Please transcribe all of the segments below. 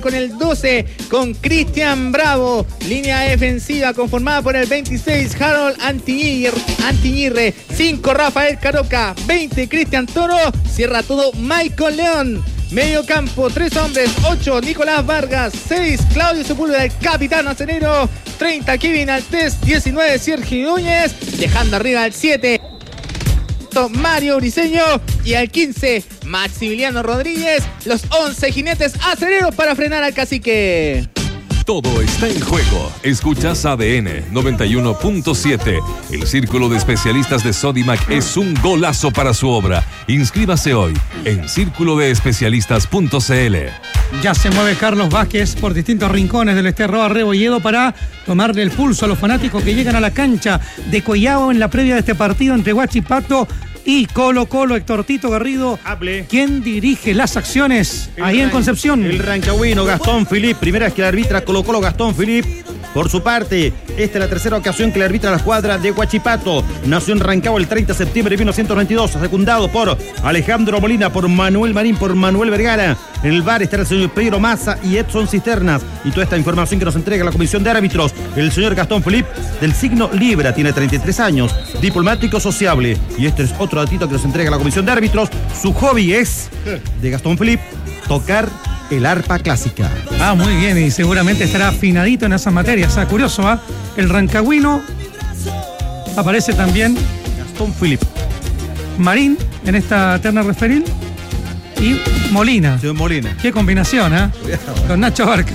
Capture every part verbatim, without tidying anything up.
con el doce, con Cristian Bravo. Línea defensiva conformada por el veintiséis, Harold Antiñirre. cinco, Rafael Caroca. veinte, Cristian Toro. Cierra todo Michael León. Medio campo, tres hombres. ocho, Nicolás Vargas. seis, Claudio Sepúlveda, el capitán acenero. treinta, Kevin Altés. diecinueve, Sergio Núñez. Dejando arriba al siete, Mario Briceño, y al quince, Maximiliano Rodríguez. Los once jinetes acereros para frenar al cacique. Todo está en juego. Escuchas A D N noventa y uno punto siete. El Círculo de Especialistas de Sodimac es un golazo para su obra. Inscríbase hoy en círculo de especialistas punto c l. Ya se mueve Carlos Vázquez por distintos rincones del Esteroa Rebolledo para tomarle el pulso a los fanáticos que llegan a la cancha de Collao en la previa de este partido entre Huachipato y Colo Colo. Héctor Tito Garrido, Hable. ¿quién dirige las acciones el ahí en Concepción? El rancagüino Gastón Philippe, primera vez que le arbitra Colo Colo Gastón Philippe. Por su parte, esta es la tercera ocasión que le arbitra la escuadra de Huachipato. Nació en Rancagua el treinta de septiembre de mil novecientos noventa y dos, secundado por Alejandro Molina, por Manuel Marín, por Manuel Vergara. En el V A R estará el señor Pedro Massa y Edson Cisternas. Y toda esta información que nos entrega la comisión de árbitros, el señor Gastón Philippe, del signo Libra, tiene treinta y tres años, diplomático sociable. Y este es otro datito que nos entrega la comisión de árbitros. Su hobby es, de Gastón Philippe, tocar el arpa clásica. Ah, muy bien, y seguramente estará afinadito en esas materias. Ah, curioso, ¿ah? ¿eh? El rancagüino aparece también Gastón Philippe. Marín en esta terna referil y Molina. Señor Molina. Qué combinación, ¿eh? Con Nacho Barca.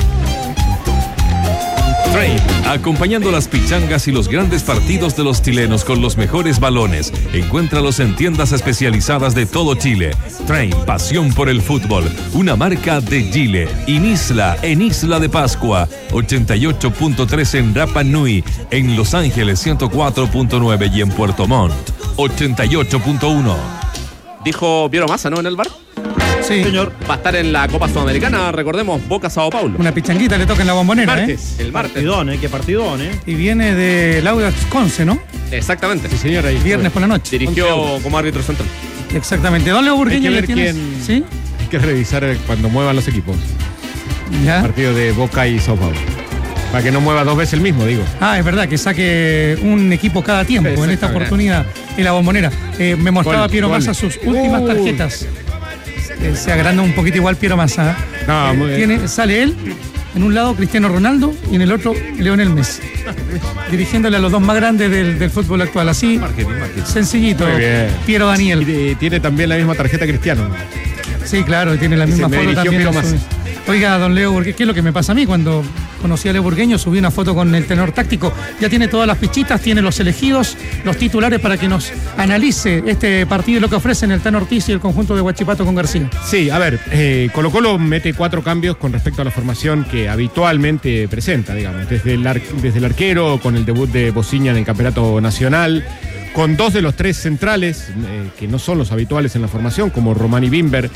Train, acompañando las pichangas y los grandes partidos de los chilenos con los mejores balones. Encuéntralos en tiendas especializadas de todo Chile. Train, pasión por el fútbol. Una marca de Chile. Inisla, en Isla de Pascua. ochenta y ocho punto tres en Rapa Nui. En Los Ángeles ciento cuatro punto nueve y en Puerto Montt ochenta y ocho punto uno. Dijo Piero Massa, ¿no? En el bar. Sí, señor. Va a estar en la Copa Sudamericana, recordemos, Boca Sao Paulo. Una pichanguita le toca en la Bombonera, Martes, ¿eh? el martes. Partidón, ¿eh? Qué partidón, ¿eh? Y viene de Audax Conce, ¿no? Exactamente. Sí, señor, ahí Viernes por la noche. Dirigió como árbitro central. Exactamente. Don Leo Burgueño, Hay que ¿le ver tienes? quién- ¿Sí? Hay que revisar cuando muevan los equipos. ¿Ya? Partido de Boca y Sao Paulo. Para que no mueva dos veces el mismo, digo. Ah, es verdad, que saque un equipo cada tiempo en esta Exactamente. oportunidad en la Bombonera. Eh, me mostraba Gol, Piero gol. Massa sus últimas Uh. tarjetas. Eh, se agranda un poquito igual Piero Massa. ¿eh? No, Eh, muy bien. tiene, sale él, en un lado Cristiano Ronaldo y en el otro Lionel Messi. Dirigiéndole a los dos más grandes del, del fútbol actual. Así, Marketing, marketing. sencillito. Muy bien. Piero Y Daniel. de- tiene también la misma tarjeta Cristiano. Sí, claro, tiene la Dice, misma me foto dirigió también. Piero en su- Massa. Oiga, don Leo Burgueño, ¿qué es lo que me pasa a mí cuando conocí a Leo Burgueño? Subí una foto con el tenor táctico. Ya tiene todas las fichitas, tiene los elegidos, los titulares para que nos analice este partido y lo que ofrecen el Tano Ortiz y el conjunto de Huachipato con García. Sí, a ver, eh, Colo Colo mete cuatro cambios con respecto a la formación que habitualmente presenta, digamos. Desde el, ar- desde el arquero, con el debut de Bociña en el Campeonato Nacional, con dos de los tres centrales, eh, que no son los habituales en la formación, como Román y Bimber,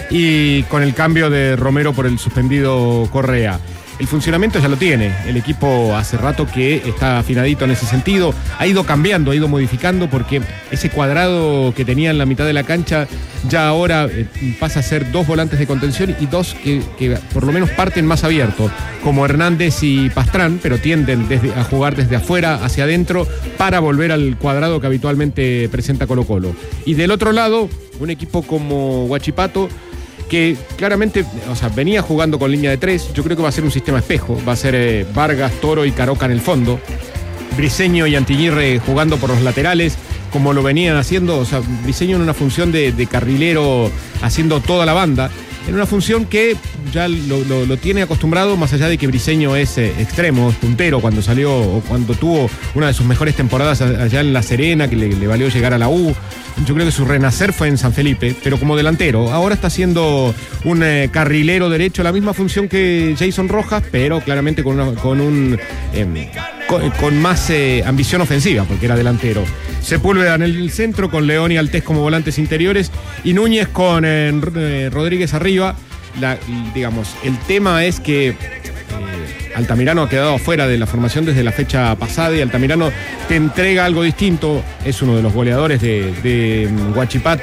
y con el cambio de Romero por el suspendido Correa. El funcionamiento ya lo tiene, el equipo hace rato que está afinadito en ese sentido, ha ido cambiando, ha ido modificando, porque ese cuadrado que tenía en la mitad de la cancha ya ahora eh, pasa a ser dos volantes de contención y dos que, que por lo menos parten más abiertos, como Hernández y Pastrán, pero tienden desde, a jugar desde afuera hacia adentro para volver al cuadrado que habitualmente presenta Colo Colo. Y del otro lado, un equipo como Huachipato, que claramente, o sea, venía jugando con línea de tres. Yo creo que va a ser un sistema espejo. Va a ser eh, Vargas, Toro y Caroca en el fondo. Briceño y Antiñirre jugando por los laterales, como lo venían haciendo. O sea, Briceño en una función de, de carrilero, haciendo toda la banda. En una función que ya lo, lo, lo tiene acostumbrado, más allá de que Briceño es eh, extremo, es puntero, cuando salió o cuando tuvo una de sus mejores temporadas allá en La Serena, que le, le valió llegar a la U. Yo creo que su renacer fue en San Felipe, pero como delantero. Ahora está siendo un eh, carrilero derecho, la misma función que Jason Rojas, pero claramente con, una, con un eh, con, con más eh, ambición ofensiva, porque era delantero. Sepúlveda en el centro, con León y Altés como volantes interiores, y Núñez con eh, Rodríguez arriba. La, digamos, el tema es que eh, Altamirano ha quedado fuera de la formación desde la fecha pasada, y Altamirano te entrega algo distinto. Es uno de los goleadores de, de Huachipato,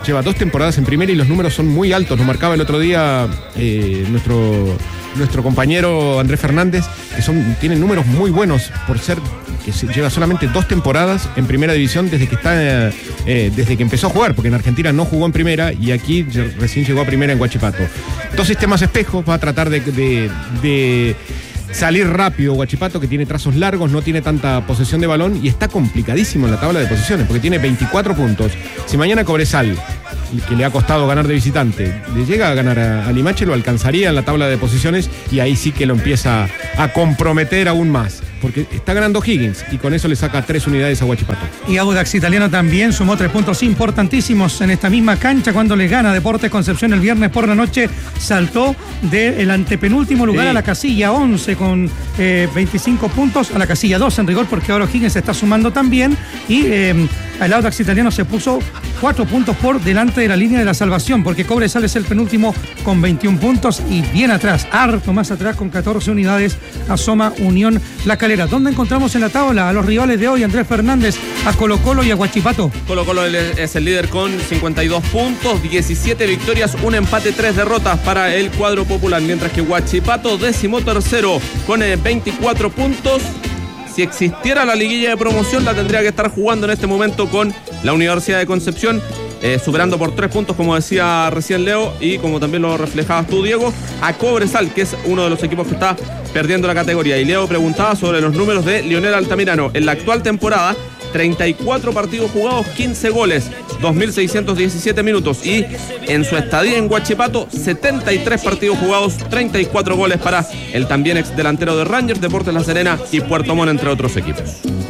lleva dos temporadas en primera y los números son muy altos. Nos marcaba el otro día eh, nuestro, nuestro compañero Andrés Fernández, que son, tienen números muy buenos por ser que se lleva solamente dos temporadas en primera división desde que está eh, eh, desde que empezó a jugar, porque en Argentina no jugó en primera y aquí recién llegó a primera en Huachipato. Dos sistemas espejos, va a tratar de, de, de salir rápido Huachipato, que tiene trazos largos, no tiene tanta posesión de balón y está complicadísimo en la tabla de posiciones porque tiene veinticuatro puntos. Si mañana Cobresal, que le ha costado ganar de visitante, le llega a ganar a, a Limache, lo alcanzaría en la tabla de posiciones y ahí sí que lo empieza a comprometer aún más, porque está ganando Higgins y con eso le saca tres unidades a Huachipato. Y Audax Italiano también sumó tres puntos importantísimos en esta misma cancha cuando le gana Deportes Concepción el viernes por la noche. Saltó del antepenúltimo lugar sí. a la casilla once con eh, veinticinco puntos, a la casilla doce en rigor, porque ahora Higgins se está sumando también y eh, el Audax Italiano se puso cuatro puntos por delante de la línea de la salvación, porque Cobresal es el penúltimo con veintiún puntos y bien atrás, harto más atrás con catorce unidades, asoma Unión La Calera. ¿Dónde encontramos en la tabla a los rivales de hoy? Andrés Fernández, a Colo Colo y a Huachipato. Colo Colo es el líder con cincuenta y dos puntos, diecisiete victorias, un empate, tres derrotas para el cuadro popular, mientras que Huachipato décimo tercero con veinticuatro puntos. Si existiera la liguilla de promoción, la tendría que estar jugando en este momento con la Universidad de Concepción, eh, superando por tres puntos, como decía recién Leo, y como también lo reflejabas tú, Diego, a Cobresal, que es uno de los equipos que está perdiendo la categoría. Y Leo preguntaba sobre los números de Lionel Altamirano. En la actual temporada, treinta y cuatro partidos jugados, quince goles, dos mil seiscientos diecisiete minutos. Y en su estadía en Huachipato, setenta y tres partidos jugados, treinta y cuatro goles para el también ex delantero de Rangers, Deportes La Serena y Puerto Montt, entre otros equipos.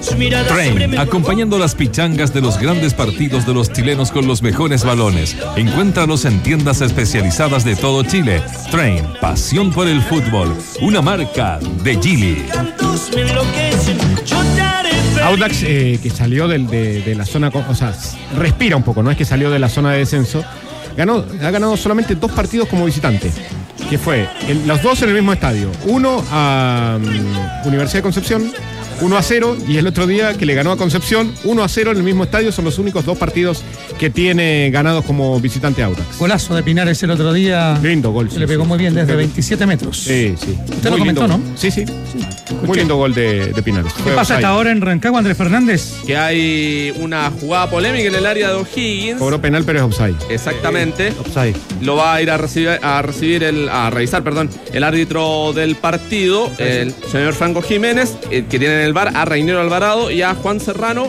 Train, acompañando las pichangas de los grandes partidos de los chilenos con los mejores balones. Encuéntralos en tiendas especializadas de todo Chile. Train, pasión por el fútbol, una marca de Gili. Audax, eh, que salió del, de, de la zona, o sea, respira un poco, no es que salió de la zona de descenso, ganó, ha ganado solamente dos partidos como visitante, que fue el, los dos en el mismo estadio, uno a um, Universidad de Concepción, uno a cero, y el otro día que le ganó a Concepción uno a cero en el mismo estadio. Son los únicos dos partidos que tiene ganados como visitante Audax. Golazo de Pinares el otro día. Lindo gol. Se sí, le pegó sí. muy bien desde veintisiete metros. Sí, sí. Usted muy lo comentó, ¿no? Sí, sí. sí. Muy lindo gol de, de Pinares. ¿Qué pasa hasta ahora en Rancagua, Andrés Fernández? Que hay una jugada polémica en el área de O'Higgins. Cobró penal, pero es offside. Exactamente. Eh, offside. Lo va a ir a recibir, a recibir el, a revisar, perdón, el árbitro del partido, el señor Franco Jiménez, el que tiene en el V A R a Reiniero Alvarado y a Juan Serrano,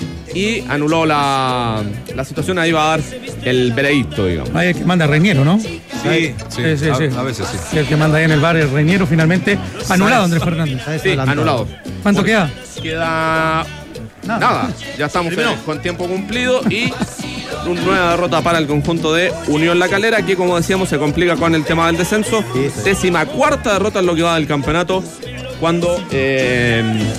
y anuló la, la situación. Ahí va a dar el veredicto, digamos. Ahí el que manda Reiniero, ¿no? Sí, sí, sí, sí, a, sí. a veces sí. El que manda ahí en el V A R es Reiniero, finalmente anulado, Andrés Fernández. Sí, anulado. ¿Cuánto Porque queda? Queda nada, nada. Ya estamos con, con tiempo cumplido y una nueva derrota para el conjunto de Unión La Calera, que como decíamos se complica con el tema del descenso. Sí, sí. Décima cuarta derrota en lo que va del campeonato, cuando eh,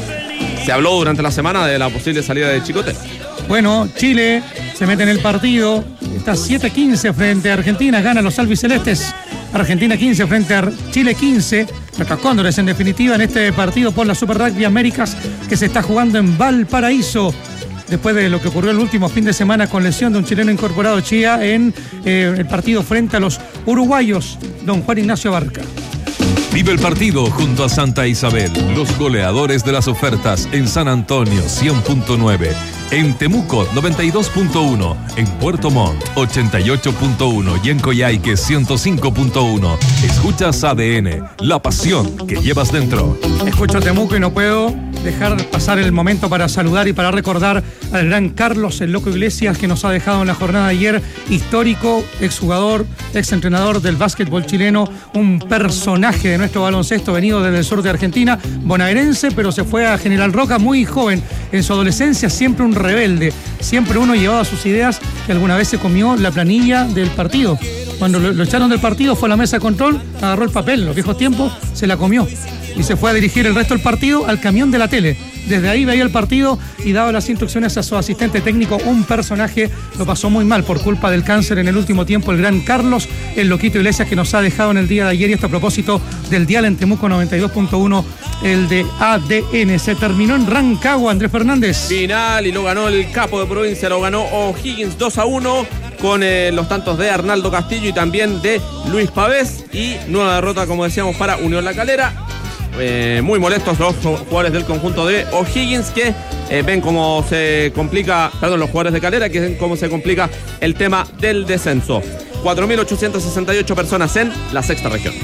se habló durante la semana de la posible salida de Chicote. Bueno, Chile se mete en el partido, está siete quince frente a Argentina, gana los albicelestes. Argentina quince frente a Chile quince. Los Cóndores, en definitiva, en este partido por la Super Rugby Américas, que se está jugando en Valparaíso, después de lo que ocurrió el último fin de semana con lesión de un chileno incorporado, Chía, en eh, el partido frente a los uruguayos, don Juan Ignacio Barca. Vive el partido junto a Santa Isabel, los goleadores de las ofertas en San Antonio cien punto nueve, en Temuco noventa y dos punto uno, en Puerto Montt ochenta y ocho punto uno y en Coyhaique ciento cinco punto uno. Escuchas A D N, la pasión que llevas dentro. Escucho Temuco y no puedo dejar pasar el momento para saludar y para recordar al gran Carlos el Loco Iglesias, que nos ha dejado en la jornada de ayer, histórico, exjugador, exentrenador del básquetbol chileno, un personaje de nuestro baloncesto venido desde el sur de Argentina, bonaerense, pero se fue a General Roca muy joven. En su adolescencia siempre un rebelde, siempre uno llevaba sus ideas, que alguna vez se comió la planilla del partido. Cuando lo, lo echaron del partido, fue a la mesa de control, agarró el papel, en los viejos tiempos, se la comió y se fue a dirigir el resto del partido al camión de la tele. Desde ahí veía el partido y daba las instrucciones a su asistente técnico, un personaje. Lo pasó muy mal por culpa del cáncer en el último tiempo, el gran Carlos, el Loquito Iglesias, que nos ha dejado en el día de ayer. Y esto a propósito del dial en Temuco noventa y dos punto uno, el de A D N. Se terminó en Rancagua, Andrés Fernández. Final, y lo ganó el capo de provincia, lo ganó O'Higgins dos a uno. con eh, los tantos de Arnaldo Castillo y también de Luis Pavés. Y nueva derrota, como decíamos, para Unión La Calera. Eh, muy molestos los jugadores del conjunto de O'Higgins, que eh, ven cómo se complica, perdón, los jugadores de Calera, que ven cómo se complica el tema del descenso. cuatro mil ochocientas sesenta y ocho personas en la sexta región.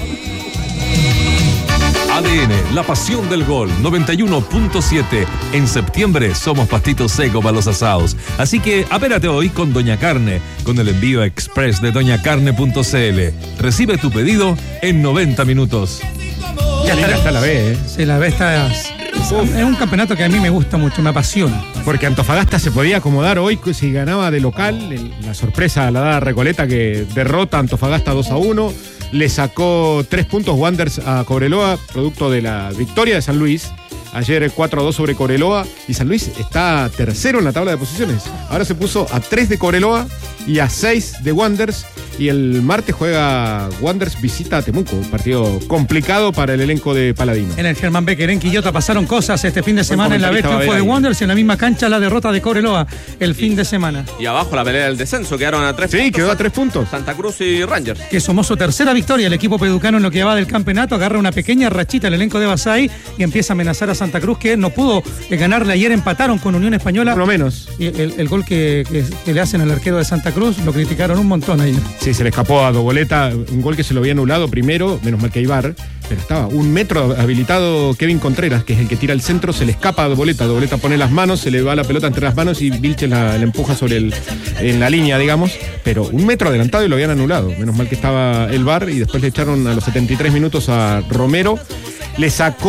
A D N, la pasión del gol, noventa y uno punto siete. En septiembre somos pastitos secos para los asados. Así que apérate hoy con Doña Carne, con el envío express de doña carne punto c l. Recibe tu pedido en noventa minutos. Ya está, está la B, ¿eh? Sí, la B está... Es, es un campeonato que a mí me gusta mucho, me apasiona. Porque Antofagasta se podía acomodar hoy si ganaba de local. El, la sorpresa la da Recoleta, que derrota a Antofagasta dos a uno. Le sacó tres puntos Wanderers a Cobreloa, producto de la victoria de San Luis. Ayer cuatro a dos sobre Cobreloa. Y San Luis está tercero en la tabla de posiciones. Ahora se puso a tres de Cobreloa y a seis de Wanderers. Y el martes juega Wanderers, visita a Temuco. Un partido complicado para el elenco de Paladino. En el Germán Becker, en Quillota, pasaron cosas este fin de semana. En la B triunfo de Wanderers, en la misma cancha la derrota de Cobreloa el fin de semana. Y abajo la pelea del descenso, quedaron a tres sí, puntos. Sí, quedó a tres puntos. Santa Cruz y Rangers. Que sumó su tercera victoria. El equipo peducano en lo que va del campeonato agarra una pequeña rachita el elenco de Basay y empieza a amenazar a Santa Cruz, que no pudo ganarle ayer. Empataron con Unión Española. Por lo menos. Y el, el gol que, que, que le hacen al arquero de Santa Cruz lo criticaron un montón ayer. Sí, se le escapó a Doboleta, un gol que se lo había anulado primero, menos mal que hay V A R, pero estaba un metro habilitado Kevin Contreras, que es el que tira el centro, se le escapa a Doboleta. Doboleta pone las manos, se le va la pelota entre las manos y Vilches la, la empuja sobre el, en la línea, digamos, pero un metro adelantado y lo habían anulado. Menos mal que estaba el V A R y después le echaron a los setenta y tres minutos a Romero. Le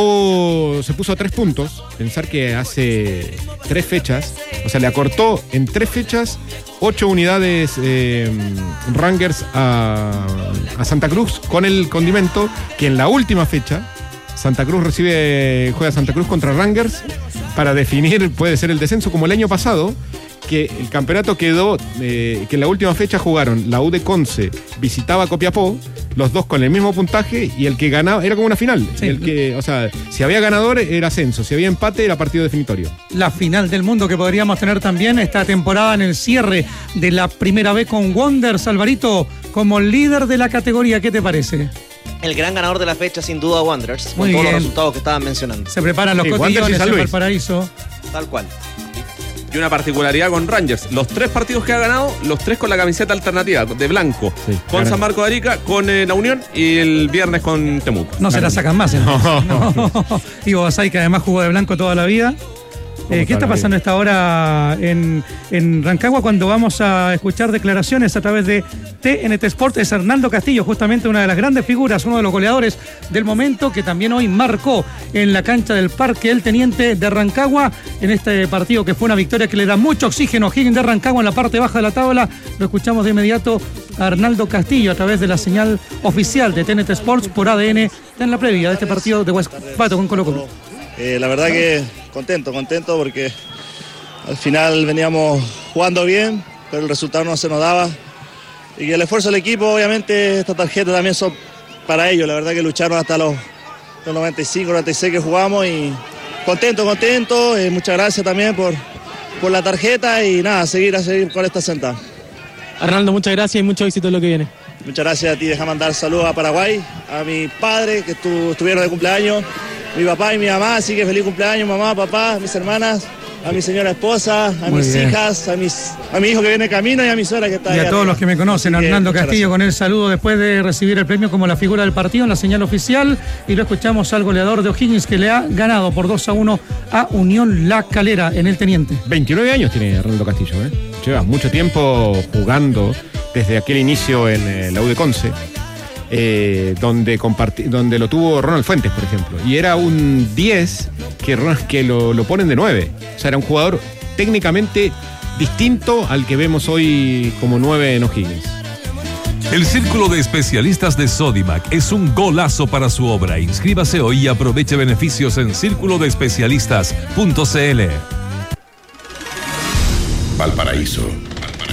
sacó, se puso a tres puntos. Pensar que hace tres fechas, o sea, le acortó en tres fechas ocho unidades eh, Rangers a, a Santa Cruz, con el condimento que en la última fecha Santa Cruz recibe, juega Santa Cruz contra Rangers para definir, puede ser el descenso, como el año pasado, que el campeonato quedó, eh, que en la última fecha jugaron la U de Conce, visitaba Copiapó, los dos con el mismo puntaje, y el que ganaba, era como una final, sí. El que, o sea, si había ganador era ascenso, si había empate era partido definitorio. La final del mundo que podríamos tener también esta temporada en el cierre de la primera vez con Wanderers, Alvarito, como líder de la categoría, ¿qué te parece? El gran ganador de la fecha, sin duda, Wanderers, Muy con bien. todos los resultados que estaban mencionando. Se preparan los sí, cotillones en Valparaíso. Tal cual. Y una particularidad con Rangers, los tres partidos que ha ganado, los tres con la camiseta alternativa, de blanco, sí, con claro. San Marco de Arica, con eh, la Unión y el viernes con Temuco. No claro. se la sacan más, entonces. No. no. Digo, Basay, que además jugó de blanco toda la vida. Eh, ¿Qué está pasando a esta hora en, en Rancagua cuando vamos a escuchar declaraciones a través de T N T Sport? Es Hernando Castillo, justamente una de las grandes figuras, uno de los goleadores del momento, que también hoy marcó en la cancha del Parque El Teniente de Rancagua en este partido que fue una victoria que le da mucho oxígeno a O'Higgins de Rancagua en la parte baja de la tabla. Lo escuchamos de inmediato a Hernando Castillo a través de la señal oficial de T N T Sports por A D N en la previa de este partido de Huachipato con Colo Colo. Eh, la verdad que contento, contento porque al final veníamos jugando bien, pero el resultado no se nos daba. Y que el esfuerzo del equipo, obviamente, estas tarjetas también son para ellos. La verdad que lucharon hasta los, los noventa y cinco, noventa y seis que jugamos y contento, contento. Eh, muchas gracias también por, por la tarjeta y nada, seguir a seguir con esta sentada. Arnaldo, muchas gracias y mucho éxito en lo que viene. Muchas gracias a ti. Deja mandar saludos a Paraguay, a mi padre que estu, estuvieron de cumpleaños, mi papá y mi mamá, así que feliz cumpleaños, mamá, papá, mis hermanas, a mi señora esposa, a Muy mis bien. hijas, a, mis, a mi hijo que viene camino y a mi suegra que está ahí. Y a todos los que me conocen, así Hernando Castillo, gracias. Con el saludo después de recibir el premio como la figura del partido en la señal oficial. Y lo escuchamos al goleador de O'Higgins, que le ha ganado por dos a uno a Unión La Calera en el Teniente. veintinueve años tiene Hernando Castillo, ¿eh? Lleva mucho tiempo jugando desde aquel inicio en eh, la U de Conce. Eh, donde, comparti- donde lo tuvo Ronald Fuentes, por ejemplo. Y era un diez que, que lo, lo ponen de nueve. O sea, era un jugador técnicamente distinto al que vemos hoy como nueve en O'Higgins. El Círculo de Especialistas de Sodimac es un golazo para su obra. Inscríbase hoy y aproveche beneficios en círculo de especialistas punto c l. Valparaíso. Valparaíso.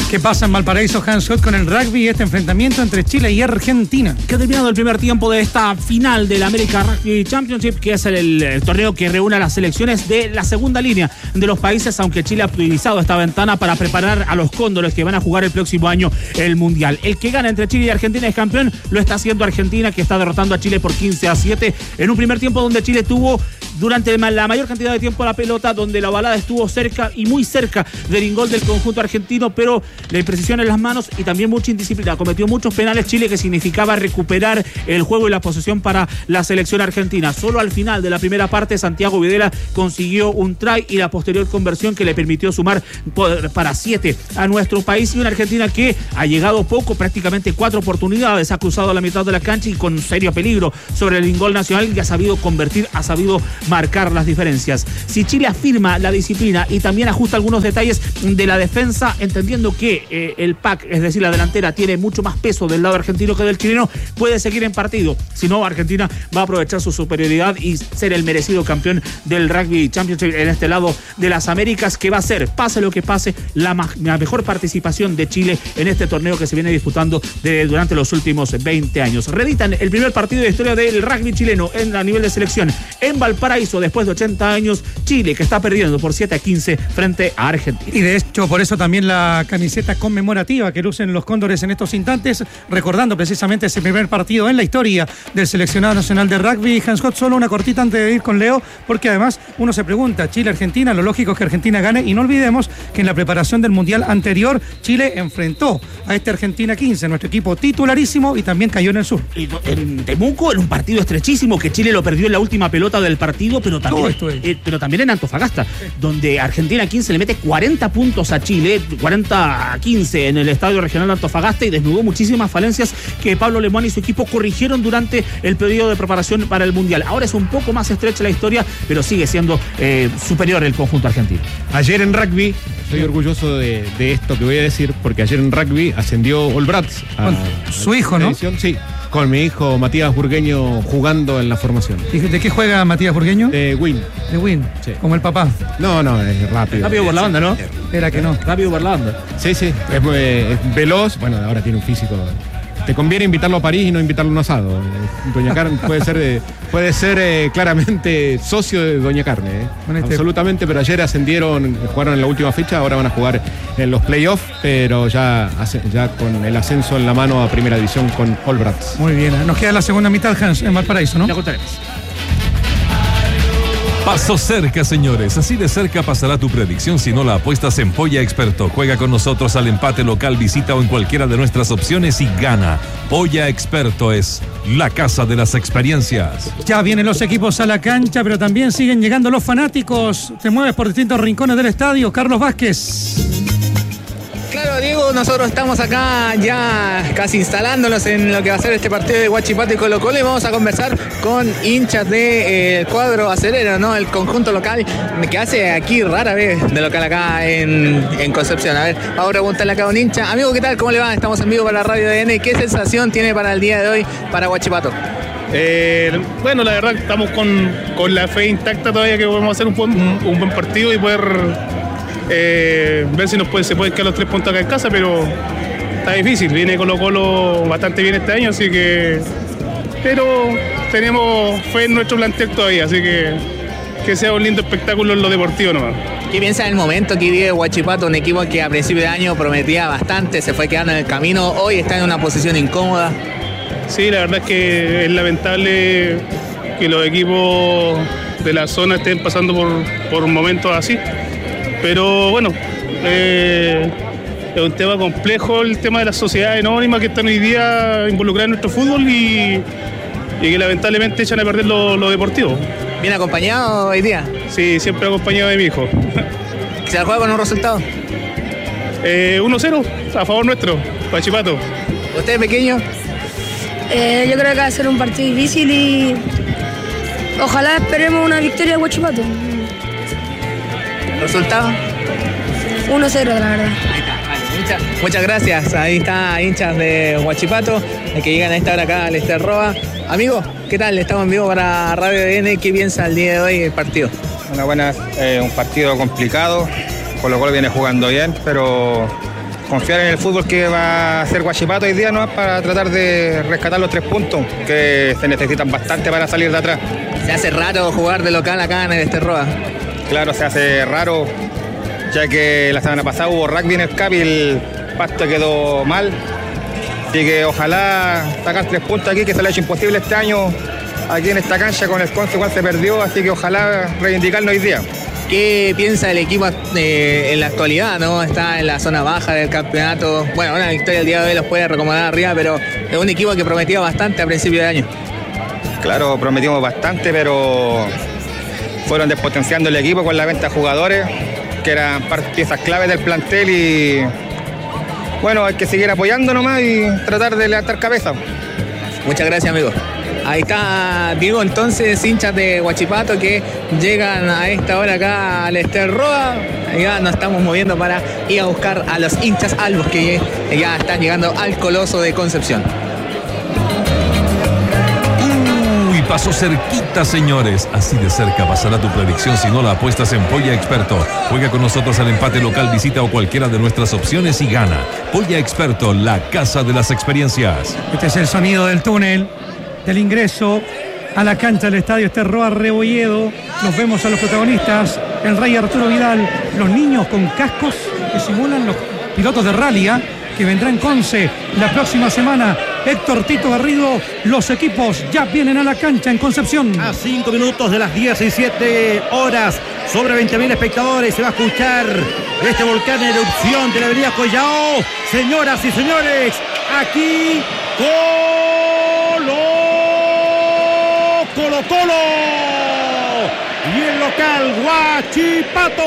¿Qué pasa en Valparaíso, Hans Scott, con el rugby y este enfrentamiento entre Chile y Argentina? Que ha terminado el primer tiempo de esta final del American Rugby Championship, que es el, el torneo que reúne a las selecciones de la segunda línea de los países, aunque Chile ha utilizado esta ventana para preparar a los cóndores que van a jugar el próximo año el Mundial. El que gana entre Chile y Argentina es campeón, lo está haciendo Argentina, que está derrotando a Chile por quince a siete en un primer tiempo donde Chile tuvo durante la mayor cantidad de tiempo la pelota, donde la balada estuvo cerca y muy cerca del gol del conjunto argentino, pero la imprecisión en las manos y también mucha indisciplina. Cometió muchos penales Chile, que significaba recuperar el juego y la posesión para la selección argentina. Solo al final de la primera parte Santiago Videla consiguió un try y la posterior conversión que le permitió sumar para siete a nuestro país, y una Argentina que ha llegado poco, prácticamente cuatro oportunidades, ha cruzado la mitad de la cancha y con serio peligro sobre el gol nacional, y ha sabido convertir, ha sabido marcar las diferencias. Si Chile afirma la disciplina y también ajusta algunos detalles de la defensa, entendiendo que eh, el pack, es decir, la delantera, tiene mucho más peso del lado argentino que del chileno, puede seguir en partido. Si no, Argentina va a aprovechar su superioridad y ser el merecido campeón del Rugby Championship en este lado de las Américas, que va a ser, pase lo que pase, la, ma- la mejor participación de Chile en este torneo que se viene disputando de, durante los últimos veinte años. Reeditan el primer partido de historia del rugby chileno en a nivel de selección en Valparaíso después de ochenta años. Chile, que está perdiendo por siete a quince frente a Argentina. Y de hecho, por eso también la camiseta conmemorativa que lucen los cóndores en estos instantes, recordando precisamente ese primer partido en la historia del seleccionado nacional de rugby. Hans Scott, solo una cortita antes de ir con Leo, porque además uno se pregunta, Chile-Argentina, lo lógico es que Argentina gane, y no olvidemos que en la preparación del Mundial anterior Chile enfrentó a este Argentina quince, nuestro equipo titularísimo, y también cayó en el sur. Y en Temuco, en un partido estrechísimo que Chile lo perdió en la última pelota del partido, pero también, esto es. eh, pero también en Antofagasta, sí, donde Argentina quince le mete cuarenta puntos a Chile, cuarenta a quince en el Estadio Regional de Antofagasta, y desnudó muchísimas falencias que Pablo Lemón y su equipo corrigieron durante el periodo de preparación para el Mundial. Ahora es un poco más estrecha la historia, pero sigue siendo eh, superior el conjunto argentino. Ayer en rugby, estoy orgulloso de, de esto que voy a decir, porque ayer en rugby ascendió All Brats. A, Con su a hijo, ¿no? Edición, sí, con mi hijo Matías Burgueño jugando en la formación. ¿Y de qué juega Matías Burgueño? De Win. De Win, sí, como el papá. No, no, es rápido. Rápido por la banda, ¿no? Era que no. Rápido por la banda. Sí, sí, es, muy, es veloz. Bueno, ahora tiene un físico. Te conviene invitarlo a París y no invitarlo a un asado. Doña Carne puede ser, de, puede ser eh, claramente socio de Doña Carne. Eh. Bueno, este... Absolutamente, pero ayer ascendieron, jugaron en la última fecha, ahora van a jugar en los playoffs, pero ya, ya con el ascenso en la mano a Primera División con All Brats. Muy bien, nos queda la segunda mitad, Hans, en Valparaíso, ¿no? La contaremos. Pasó cerca, señores. Así de cerca pasará tu predicción si no la apuestas en Polla Experto. Juega con nosotros al empate local, visita o en cualquiera de nuestras opciones y gana. Polla Experto es la casa de las experiencias. Ya vienen los equipos a la cancha, pero también siguen llegando los fanáticos. Te mueves por distintos rincones del estadio. Carlos Vázquez. Claro, Diego, nosotros estamos acá ya casi instalándonos en lo que va a ser este partido de Huachipato y Colo Colo, y vamos a conversar con hinchas del eh, cuadro acelero, ¿no? El conjunto local que hace aquí rara vez de local acá en, en Concepción. A ver, vamos a preguntarle acá a un hincha. Amigo, ¿qué tal? ¿Cómo le va? Estamos en vivo para la Radio D N. ¿Qué sensación tiene para el día de hoy para Huachipato? Eh, bueno, la verdad estamos con, con la fe intacta todavía que podemos hacer un buen, un, un buen partido y poder... Eh, ver si nos puede, se pueden quedar los tres puntos acá en casa, pero está difícil. Viene Colo Colo bastante bien este año, así que, pero tenemos fe en nuestro plantel todavía, así que que sea un lindo espectáculo en lo deportivo nomás. ¿Qué piensa del momento que vive Huachipato, un equipo que a principio de año prometía bastante, se fue quedando en el camino, hoy está en una posición incómoda? Sí, la verdad es que es lamentable que los equipos de la zona estén pasando por, por momentos así. Pero bueno, eh, es un tema complejo el tema de las sociedades anónimas que están hoy día involucradas en nuestro fútbol y, y que lamentablemente echan a perder lo, lo deportivo. ¿Bien acompañado hoy día? Sí, siempre acompañado de mi hijo. ¿Se juega con un resultado? Eh, uno cero a favor nuestro, Huachipato. ¿Usted pequeño? Eh, yo creo que va a ser un partido difícil y ojalá esperemos una victoria de Huachipato. ¿Resultado? uno cero, la verdad. Muchas, muchas gracias. Ahí está, hinchas de Huachipato, que llegan a esta hora acá al Ester Roa. Amigo, ¿qué tal? Estamos en vivo para Radio D N. ¿Qué piensa el día de hoy el partido? Una buena, eh, un partido complicado. Colo Colo viene jugando bien, pero confiar en el fútbol que va a hacer Huachipato hoy día, ¿no? Para tratar de rescatar los tres puntos que se necesitan bastante para salir de atrás. Se hace raro jugar de local acá en el Esterroa. Claro, se hace raro, ya que la semana pasada hubo rugby en el C A P y el pasto quedó mal. Así que ojalá sacar tres puntos aquí, que se le ha hecho imposible este año aquí en esta cancha con el Conce, igual se perdió, así que ojalá reivindicarlo hoy día. ¿Qué piensa el equipo eh, en la actualidad, no? Está en la zona baja del campeonato. Bueno, una victoria el día de hoy los puede recomendar arriba, pero es un equipo que prometía bastante a principio de año. Claro, prometimos bastante, pero fueron despotenciando el equipo con la venta de jugadores, que eran piezas claves del plantel, y bueno, hay que seguir apoyando nomás y tratar de levantar cabeza. Muchas gracias, amigo. Ahí está Diego, entonces, hinchas de Huachipato que llegan a esta hora acá al Esterroa. Ya nos estamos moviendo para ir a buscar a los hinchas albos que ya están llegando al Coloso de Concepción. Uy, pasó cerquita, señores. Así de cerca pasará tu predicción si no la apuestas en Polla Experto. Juega con nosotros al empate local, visita o cualquiera de nuestras opciones y gana. Polla Experto, la casa de las experiencias. Este es el sonido del túnel, del ingreso a la cancha del estadio Esterroa Rebolledo. Nos vemos a los protagonistas, el Rey Arturo Vidal, los niños con cascos que simulan los pilotos de rally, ¿eh? que vendrán Conce la próxima semana. Héctor Tito Garrido, los equipos ya vienen a la cancha en Concepción. A cinco minutos de las diecisiete horas, sobre veinte mil espectadores, se va a escuchar este volcán en erupción de la avenida Collao. Señoras y señores, aquí Colo Colo Colo y el local Huachipato.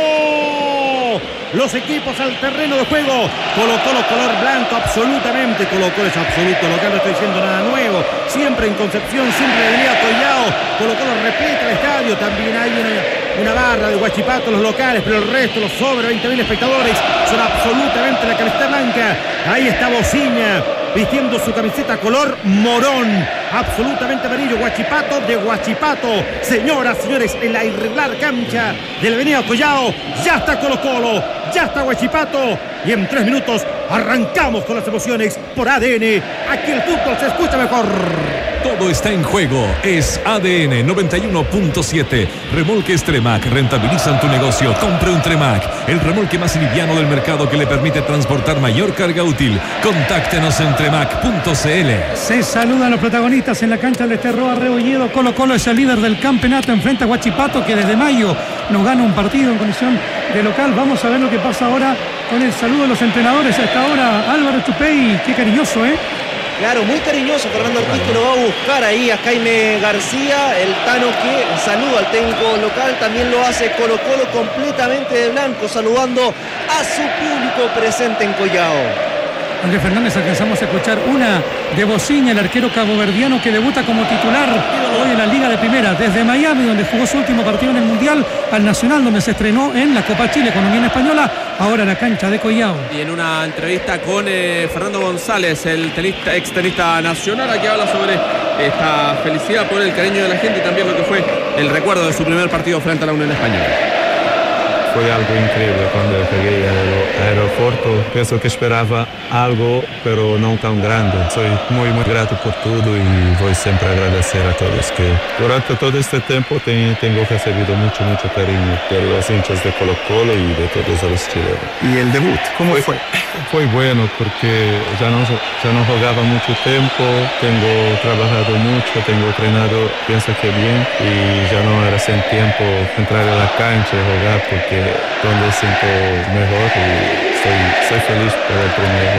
Los equipos al terreno de juego. Colo Colo color blanco, absolutamente. Colo Colo es absoluto local, no estoy diciendo nada nuevo. Siempre en Concepción, siempre en Avenida Collao. Colo Colo repleta el estadio. También hay una, una barra de Huachipato, los locales, pero el resto, los sobre veinte mil espectadores, son absolutamente la camiseta blanca. Ahí está Bociña, vistiendo su camiseta color morón, absolutamente amarillo. Huachipato de Huachipato. Señoras, señores, en la irregular cancha de la avenida Collao, ya está Colo Colo, ya está Huachipato, y en tres minutos arrancamos con las emociones por A D N. Aquí el fútbol se escucha mejor. Todo está en juego. Es A D N noventa y uno punto siete. Remolques Tremac rentabilizan tu negocio. Compre un Tremac, el remolque más liviano del mercado que le permite transportar mayor carga útil. Contáctenos en tremac punto c l. Se saludan los protagonistas en la cancha del Esterroa Rebolledo. Colo Colo es el líder del campeonato, enfrenta a Huachipato, que desde mayo nos gana un partido en condición de local. Vamos a ver lo que pasa ahora con el saludo de los entrenadores a esta hora. Álvaro Tupey, qué cariñoso, ¿eh? Claro, muy cariñoso. Fernando Ortiz, que lo va a buscar ahí a Jaime García, el Tano, que saluda al técnico local. También lo hace Colo Colo completamente de blanco, saludando a su público presente en Collao. Andrés Fernández, alcanzamos a escuchar una de Bociña, el arquero caboverdiano que debuta como titular hoy en la Liga de Primera, desde Miami, donde jugó su último partido en el Mundial, al Nacional, donde se estrenó en la Copa Chile con Unión Española, ahora la cancha de Collao. Y en una entrevista con eh, Fernando González, el tenista, ex tenista nacional, aquí habla sobre esta felicidad por el cariño de la gente y también lo que fue el recuerdo de su primer partido frente a la Unión Española. Foi algo incrível quando eu cheguei ao aeroporto. Penso que esperava algo, pero não tão grande. Sou muito, muito grato por tudo e vou sempre agradecer a todos que durante todo este tempo tenho, tenho recebido muito, muito carinho de los hinchas de Colo Colo e de todos os chilenos. ¿Y el debut? ¿Cómo foi? fue? Foi bueno porque já não, já não jogava muito tempo, tenho trabalhado muito, tenho treinado, penso que bem, e já não era sem tempo entrar na cancha e jogar porque donde siento mejor y soy, soy feliz por el primer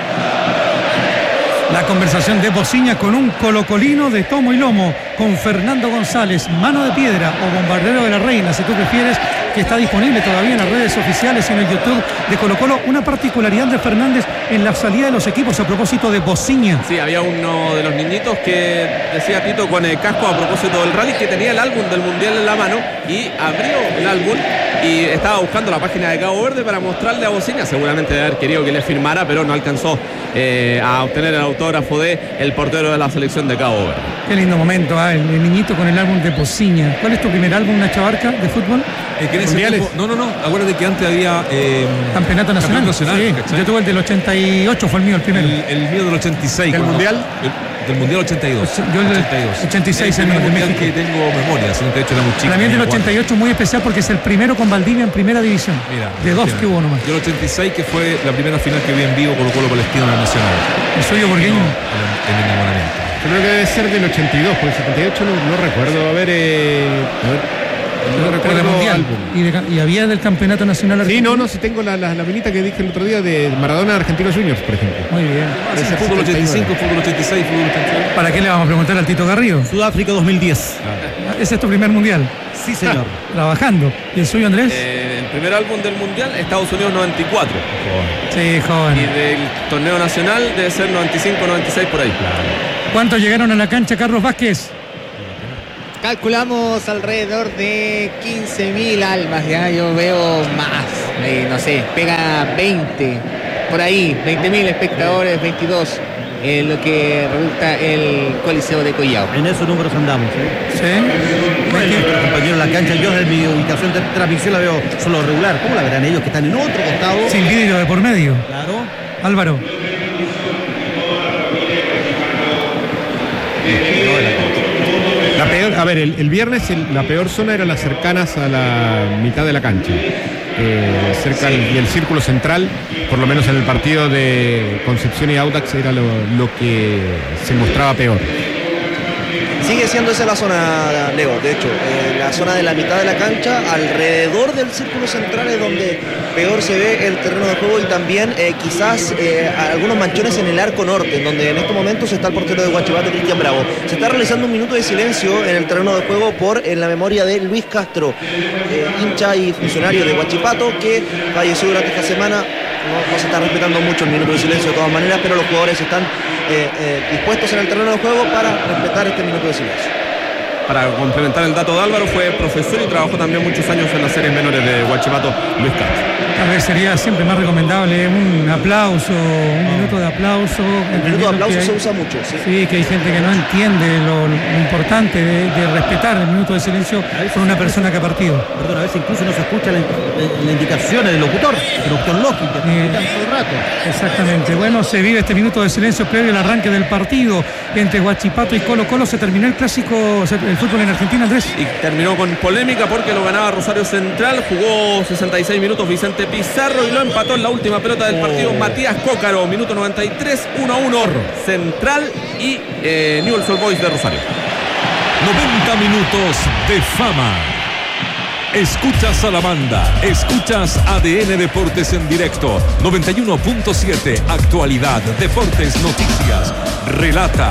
juego. La conversación de Bociña con un colocolino de tomo y lomo, con Fernando González, mano de piedra o bombardero de la reina, si tú prefieres, que está disponible todavía en las redes oficiales y en el YouTube de Colo Colo. Una particularidad de Fernández en la salida de los equipos a propósito de Bociña. Sí, había uno de los niñitos que decía Tito con el casco a propósito del rally, que tenía el álbum del Mundial en la mano y abrió el álbum y estaba buscando la página de Cabo Verde para mostrarle a Bociña, seguramente de haber querido que le firmara, pero no alcanzó eh, a obtener el autógrafo de el portero de la selección de Cabo Verde. Qué lindo momento, ah, el, el niñito con el álbum de Pociña. ¿Cuál es tu primer álbum, Nacho Barca, de fútbol? Es que en ese tiempo, no, no, no. Acuérdate que antes había. Eh, Campeonato Nacional. Campeonato Nacional, Sí, yo tuve el del ochenta y ocho, fue el mío el primero. El, el mío del ochenta y seis. ¿Del cuando- Mundial? el- del Mundial ochenta y dos. Yo el del ochenta y dos. ochenta y seis, el el primer de mundial México. que tengo memoria, si no te he hecho la muy chica. Para mí el del ochenta y ocho muy especial porque es el primero con Valdivia en primera división. Mira, de dos mira. que hubo nomás. Yo el ochenta y seis, que fue la primera final que vi en vivo Colo Colo Palestino en la Nacional. El suyo borgueño. En el enamoramiento. Creo que debe ser del ochenta y dos, porque el setenta y ocho no, no recuerdo. A ver, eh, a ver, no Por el recuerdo mundial. álbum. Y, de ca- y había del campeonato nacional Sí, argentino. no, no, sí tengo la, la, la minita que dije el otro día de Maradona Argentinos Juniors, por ejemplo. Muy bien. Sí, Ese fútbol ochenta y cinco, setenta y nueve. fútbol ochenta y seis, fútbol ochenta y seis. ¿Para qué le vamos a preguntar al Tito Garrido? Sudáfrica dos mil diez. Ese es tu primer mundial. Sí, señor. Trabajando. ¿Y el suyo, Andrés? Eh, el primer álbum del Mundial, Estados Unidos noventa y cuatro. Sí, joven. Y del torneo nacional debe ser noventa y cinco, noventa y seis por ahí. ¿Cuántos llegaron a la cancha, Carlos Vázquez? Calculamos alrededor de quince mil almas, ya yo veo más, eh, no sé, pega veinte, por ahí, veinte mil espectadores, veintidós, eh, lo que resulta el Coliseo de Collao. En esos números andamos. ¿eh? Sí. Bueno, nuestros compañeros en la cancha, yo desde mi ubicación de transmisión la veo solo regular. ¿Cómo la verán ellos que están en otro costado? Sin vidrio de por medio. Claro. Álvaro. La peor, a ver, el, el viernes el- la peor zona era las cercanas a la mitad de la cancha. Eh, cerca del- y el círculo central, por lo menos en el partido de Concepción y Audax, era lo, lo que se mostraba peor. Sigue siendo esa la zona, Leo, de hecho, eh, la zona de la mitad de la cancha, alrededor del círculo central es donde peor se ve el terreno de juego y también eh, quizás eh, algunos manchones en el arco norte, en donde en estos momentos está el portero de Huachipato, Cristian Bravo. Se está realizando un minuto de silencio en el terreno de juego por en la memoria de Luis Castro, eh, hincha y funcionario de Huachipato, que falleció durante esta semana. No, no se está respetando mucho el minuto de silencio de todas maneras, pero los jugadores están eh, eh, dispuestos en el terreno de juego para respetar este minuto de silencio. Para complementar el dato de Álvaro, fue profesor y trabajó también muchos años en las series menores de Huachipato, Luis Castro. Tal vez sería siempre más recomendable un aplauso, un minuto de aplauso. El minuto de aplauso que hay- se usa mucho, sí. Sí, que hay gente que no entiende lo, lo importante de, de respetar el minuto de silencio por una persona que ha partido. Perdón, a veces incluso no se escucha las la indicaciones del locutor, el locutor lógico, que Eh, está todo el rato. Exactamente. Bueno, se vive este minuto de silencio previo al arranque del partido entre Huachipato y Colo Colo. Se terminó el clásico, el fútbol en Argentina, Andrés. Y terminó con polémica porque lo ganaba Rosario Central, jugó sesenta y seis minutos Vicente Pizarro y lo empató en la última pelota del partido Matías Cócaro, minuto noventa y tres, uno a uno, Central y eh, Newell's Old Boys de Rosario. noventa minutos de fama. Escuchas a la banda, escuchas A D N Deportes en directo, noventa y uno punto siete, actualidad, deportes, noticias, relata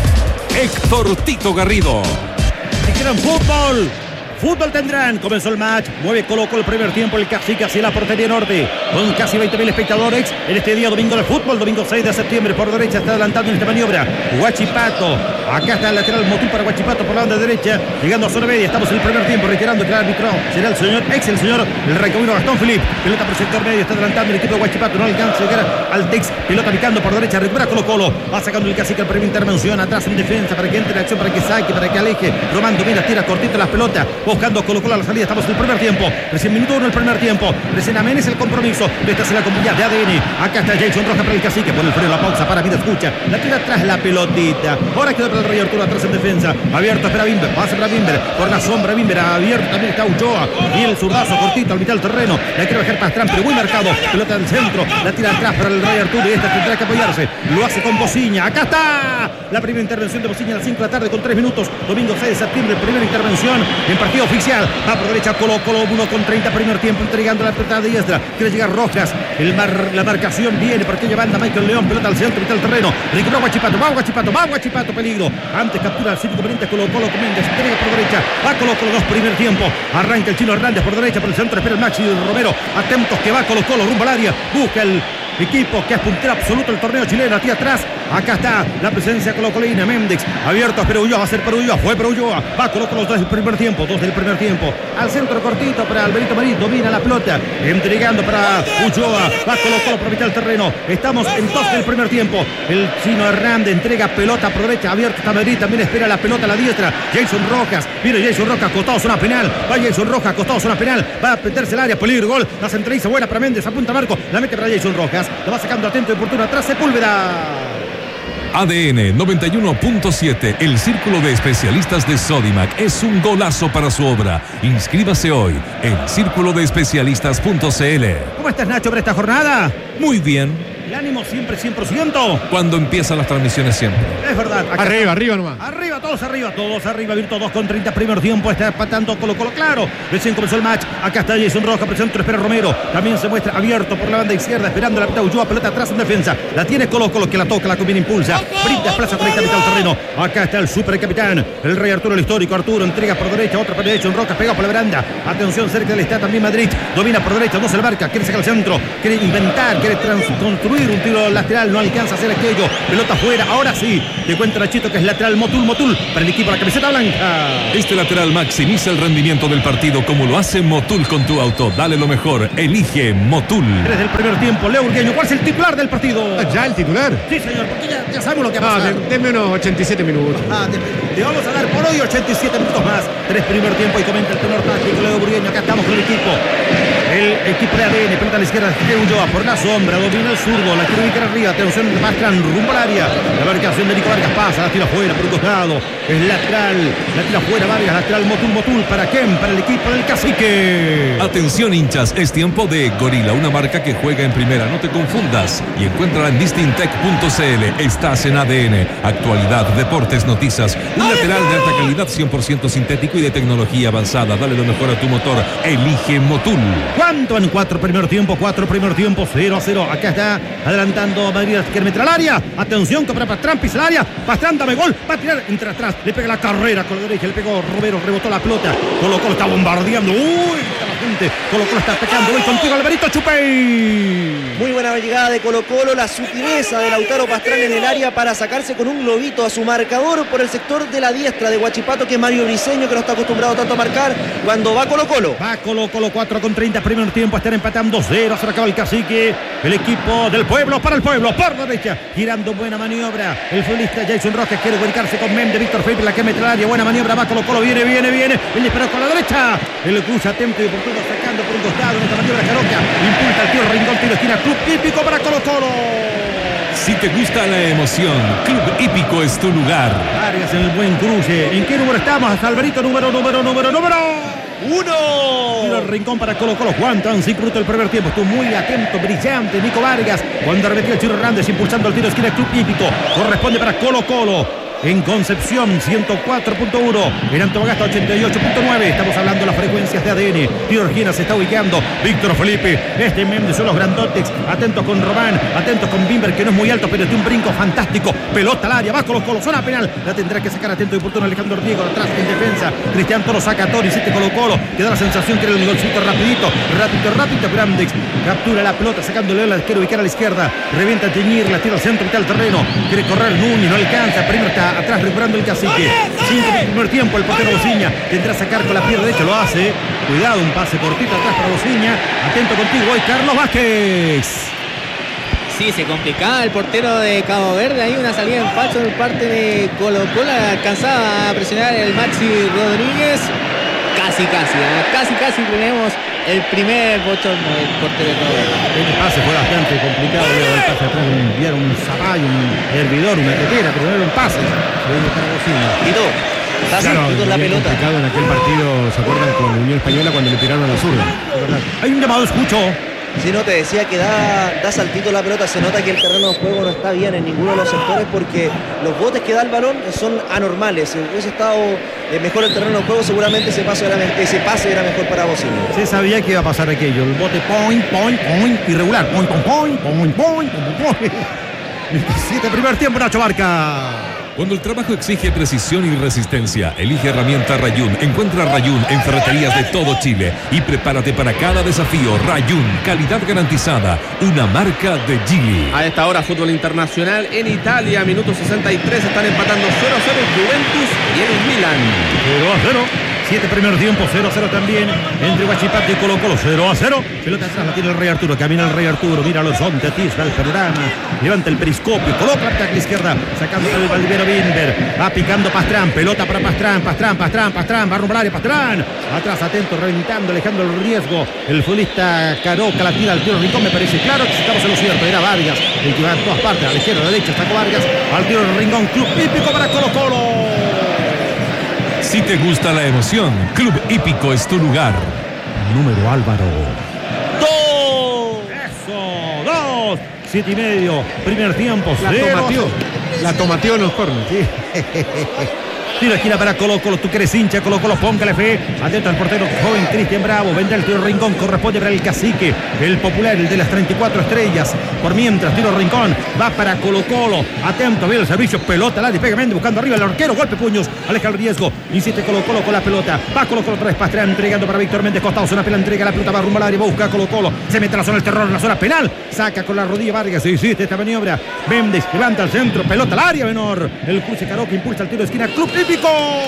Héctor Tito Garrido. Si quieren fútbol, fútbol tendrán. Comenzó el match, mueve Colo Colo el primer tiempo, el Cacique hacia la portería norte, con casi veinte mil espectadores en este día domingo de fútbol, domingo seis de septiembre. Por derecha está adelantando en esta maniobra Huachipato, acá está el lateral Motul para Huachipato por la banda derecha, llegando a zona media. Estamos en el primer tiempo, reiterando que el árbitro será el señor ex, el señor el recabino Gastón Filip. Pelota por el sector medio, está adelantando el equipo de Huachipato, no alcanza a llegar al Tex, pelota picando por derecha, recupera Colo Colo, va sacando el Cacique el primera intervención, atrás en defensa para que entre en acción, para que saque, para que aleje. Román domina, tira cortito las pelotas, buscando Colo Colo a la salida. Estamos en el primer tiempo, recién minuto uno el primer tiempo, recién Amenes el compromiso. Esta es la compañía de A D N. Acá está Jason Roja para el Cacique, pone el freno, la pausa para vida, escucha, la tira atrás la pelotita. Ahora queda para el Rey Arturo atrás en defensa, abierto espera Bimber, pasa para Bimber, por la sombra Bimber, abierto también está Uchoa y el zurdazo cortito al mitad del terreno, la quiere bajar Pastrán, pero muy marcado, pelota del centro, la tira atrás para el Rey Arturo y esta tendrá que apoyarse, lo hace con Bociña. Acá está la primera intervención de Bociña a las cinco de la tarde con tres minutos, domingo seis de septiembre, primera intervención en partido oficial. Va por derecha Colo Colo, uno con treinta, primer tiempo, entregando la pelota de diestra, quiere llegar Rojas, el mar, la marcación viene por aquella banda, Michael León, pelota al centro, mitad del terreno, recuperó Huachipato, va Huachipato, va Huachipato, peligro, antes captura al círculo pendiente Colo Colo, Méndez, entrega por derecha, va Colo Colo, dos primer tiempo, arranca el Chino Hernández por derecha, por el centro, espera el Maxi Romero, atentos que va Colo Colo, rumbo al área, busca el equipo que es puntero absoluto el torneo chileno, aquí atrás, Acá está la presencia colocolina. Méndez abierto a Perulloa. Va a ser Perulloa. Fue Perulloa. Va Colo Colo dos del primer tiempo. Dos del primer tiempo. Al centro cortito para Alberito Marín. Domina la pelota. Entregando para Ulloa. Va Colo Colo por mitad del terreno. Estamos en dos del primer tiempo. El chino Hernández entrega pelota por derecha. Abierto está Madrid. También espera la pelota a la diestra. Jason Rojas. Viene Jason Rojas. Costado zona penal. Va Jason Rojas. Costado zona penal. Va a meterse el área. Peligro. Gol. La centraliza buena para Méndez. Apunta Marco. La mete para Jason Rojas. La va sacando atento y oportuno atrás. Sepúlveda. A D N noventa y uno punto siete, el círculo de especialistas de Sodimac es un golazo para su obra. Inscríbase hoy en círculo de especialistas punto c l. ¿Cómo estás, Nacho, para esta jornada? Muy bien. El ánimo siempre cien por ciento. Cuando empiezan las transmisiones siempre. Es verdad. Acá arriba, está. arriba nomás. Arriba, todos arriba, todos arriba. Virto dos con treinta primer tiempo. Está empatando Colo Colo, claro. Recién comenzó el match. Acá está Jason Rojas, por centro espera Romero. También se muestra abierto por la banda izquierda, esperando la pelota Ulloa, pelota atrás en defensa. La tiene Colo Colo, que la toca, la combina, impulsa. Brinda, plaza con esta mitad del terreno. Acá está el supercapitán, el rey Arturo, el histórico Arturo. Entrega por derecha, otra para Jason Rojas, pegado por la veranda. Atención, cerca del está también Madrid. Domina por derecha, no se embarca, quiere sacar al centro. Quiere inventar, quiere construir un tiro lateral. No alcanza a hacer aquello. Pelota fuera. Ahora sí. Te cuenta Nachito que es lateral Motul Motul para el equipo de la camiseta blanca. Este lateral maximiza el rendimiento del partido como lo hace Motul con tu auto. Dale lo mejor. Elige Motul. Tres del primer tiempo. Leo Urgueño. ¿Cuál es el titular del partido? ¿Ya el titular? Sí, señor. Porque ya, ya sabemos lo que va a pasar. No, denme unos ochenta y siete minutos. Ah, te, te vamos a dar por hoy ochenta y siete minutos más. Tres primer tiempo y comenta el tenor táctico Leo Urgueño. Acá estamos con el equipo. El equipo de A D N. Pelota a la izquierda. Ulloa por la sombra. Domina el zurdo. La quiere ubicar arriba. Atención. Pastrán rumbo al área. La marcación de Nico Vargas pasa, la tira fuera por un costado. Es lateral, la tira fuera Vargas, lateral Motul Motul para Ken, para el equipo del Cacique. Atención, hinchas, es tiempo de Gorila, una marca que juega en primera, no te confundas. Y encuéntrala en distintec punto c l. Estás en A D N, actualidad, deportes, noticias. Un lateral de alta calidad, cien por ciento sintético y de tecnología avanzada. Dale lo mejor a tu motor. Elige Motul. ¿Cuánto en cuatro primer tiempo? Cuatro primer tiempo, cero a cero. Acá está adelantando Madrid, quiere meter al área. Atención, que para Pastrán, pisa el área. Pastrán, dame gol. Va a tirar, entra atrás. Le pega la carrera con la derecha. Le pegó Romero, rebotó la pelota. Colo Colo está bombardeando. Uy, está la gente. Colo Colo está atacando. Voy contigo, Alvarito Chupey. Muy buena llegada de Colo Colo. La sutileza de Lautaro Pastrán en el área para sacarse con un globito a su marcador por el sector de la diestra de Huachipato, que es Mario Briseño, que no está acostumbrado tanto a marcar cuando va Colo Colo. Va Colo Colo, cuatro con treinta primer tiempo. Están empatando cero. Se acaba el Cacique. El equipo del pueblo para el pueblo. Por derecha. Girando buena maniobra. El futbolista Jason Rojas quiere ubicarse con Méndez. Víctor Felipe la que mete al área. Buena maniobra. Va Colo Colo. Viene, viene, viene. El disparo con la derecha. El cruce atento y oportuno sacando por un costado. En esta maniobra Caroca. Impulsa el tiro. Rincón, tiro esquina. Club Hípico para Colo Colo. Si te gusta la emoción, Club Hípico es tu lugar. Vargas en el buen cruce. ¿En qué número estamos? Alvarito, número, número, número, número. Uno. Tiro al rincón para Colo Colo. Aguantan cinco minutos del primer tiempo. Estuvo muy atento, brillante Nico Vargas. Cuando arremetió el Chiro Hernández impulsando el tiro esquina Club Hípico. Corresponde para Colo Colo. En Concepción, ciento cuatro punto uno. En Antofagasta, ochenta y ocho punto nueve. Estamos hablando de las frecuencias de A D N. Tiro Orgina se está ubicando. Víctor Felipe. Este Méndez son los grandotes. Atentos con Román. Atentos con Bimber, que no es muy alto, pero tiene un brinco fantástico. Pelota al área. Va Colo Colo. Zona penal. La tendrá que sacar atento y oportuno Alejandro Diego. Atrás en defensa. Cristian Toro saca a Toro y siete Colo Colo. Que da la sensación que era un golcito rapidito. Rápido, rápido. Brandex captura la pelota sacándole. La quiere ubicar a la izquierda. Revienta a Teñir. La tira al centro. Está el terreno. Quiere correr Núñez. No alcanza. Primero está atrás recuperando el Cacique. Cinco del primer tiempo. El portero Bociña tendrá a sacar con la pierna derecha. Lo hace. Cuidado. Un pase cortito atrás para Bociña. Atento contigo hoy, Carlos Vázquez. Sí, se complicaba el portero de Cabo Verde. Ahí una salida en falso por parte de Colo Colo. Alcanzaba a presionar el Maxi Rodríguez. Casi, casi. ¿eh? Casi, casi tenemos el primer bochorno del portero de Cabo Verde. El pase fue bastante complicado. Luego el pase atrás enviar un zapallo, un hervidor, una tetera, pero no era un pase. Quitó. Está claro, sentido la pelota. Complicado en aquel partido, ¿se acuerdan? Con Unión Española cuando le tiraron a la zurda. Hay un llamado, escucho. Si no, te decía que da, da saltito la pelota. Se nota que el terreno de juego no está bien en ninguno de los sectores, porque los botes que da el balón son anormales. Si hubiese estado mejor el terreno de juego, seguramente ese pase era, ese pase era mejor para Bociña. Se sabía que iba a pasar aquello. El bote point, point, point, irregular. Point, point, point, point, point, point, point. veintisiete primer tiempo, Nacho Barca. Cuando el trabajo exige precisión y resistencia, elige herramienta Rayun. Encuentra Rayun en ferreterías de todo Chile y prepárate para cada desafío. Rayun, calidad garantizada, una marca de Geely. A esta hora, fútbol internacional en Italia, minuto sesenta y tres, están empatando cero a cero Juventus y el Milan. cero a cero. siete primer tiempo, cero a cero también entre Huachipato y Colo Colo, cero a cero. Pelota atrás, la tiene el Rey Arturo, camina el Rey Arturo, mira los horizonte, atisba el panorama, levanta el periscopio, coloca la tacla izquierda, sacando el Valdiviano Binder, va picando Pastrán, pelota para Pastrán, Pastrán, Pastrán, Pastrán, va a rumbar área, Pastrán, atrás atento, reventando, alejando el riesgo, el futbolista Caroca la tira al tiro Rincón, me parece claro que estamos en lo cierto, era Vargas, el que va a todas partes, a la izquierda, a la derecha, sacó Vargas, al tiro del Rincón, club hípico para Colo Colo. Si te gusta la emoción, Club Hípico es tu lugar. Número Álvaro. ¡Dos! ¡Eso! ¡Dos! Siete y medio. Primer tiempo. La cero. tomateó. La tomateó en los corners. Sí. Tiro esquina para Colo Colo, tú que eres hincha, Colo Colo, póngale fe. Atento al portero joven Cristian Bravo. Vendrá el tiro Rincón, corresponde para el cacique, el popular, el de las treinta y cuatro estrellas. Por mientras, tiro Rincón, va para Colo Colo. Atento, viene el servicio, pelota, la despega Méndez buscando arriba el arquero, golpe puños, aleja el riesgo. Insiste Colo Colo con la pelota. Va Colo Colo otra vez, Pastrana entregando para Víctor Méndez, costado, zona penal, entrega la pelota, va rumbo al área, busca Colo Colo. Se mete a la zona del terror en la zona penal. Saca con la rodilla Vargas, insiste esta maniobra. Méndez levanta al centro, pelota al área menor. El cruce Caroca impulsa el tiro de esquina, Club Hípico.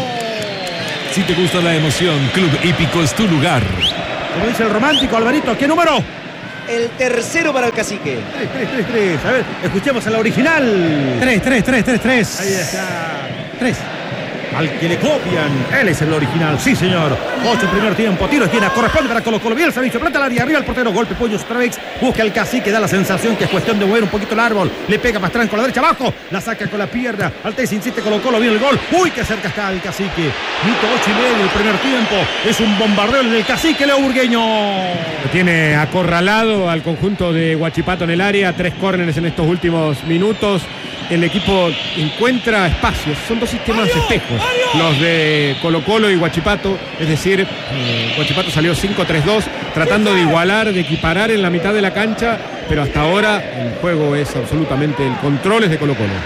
Si te gusta la emoción, Club Hípico es tu lugar. Como dice el romántico, Alvarito, ¿qué número? El tercero para el cacique. tres, tres, tres, tres. A ver, escuchemos a la original. tres, tres, tres, tres, tres. Ahí está. tres. Al que le copian, él es el original, sí señor. ocho primer tiempo, tiro esquina, corresponde para Colo Colo. Bien el servicio, planta al área, arriba el portero, golpe puños otra vez. Busca el cacique, da la sensación que es cuestión de mover un poquito el árbol. Le pega Pastrán con la derecha abajo, la saca con la pierna. Altés insiste Colo Colo, viene el gol. Uy, qué cerca está el cacique. Minuto ocho y medio, el primer tiempo. Es un bombardeo del cacique Leo Burgueño. Lo tiene acorralado al conjunto de Huachipato en el área, tres córneres en estos últimos minutos. El equipo encuentra espacios, son dos sistemas espejos, los de Colo Colo y Huachipato, es decir, eh, Huachipato salió cinco tres dos, tratando de igualar, de equiparar en la mitad de la cancha, pero hasta ahora el juego es absolutamente, el control es de Colo Colo.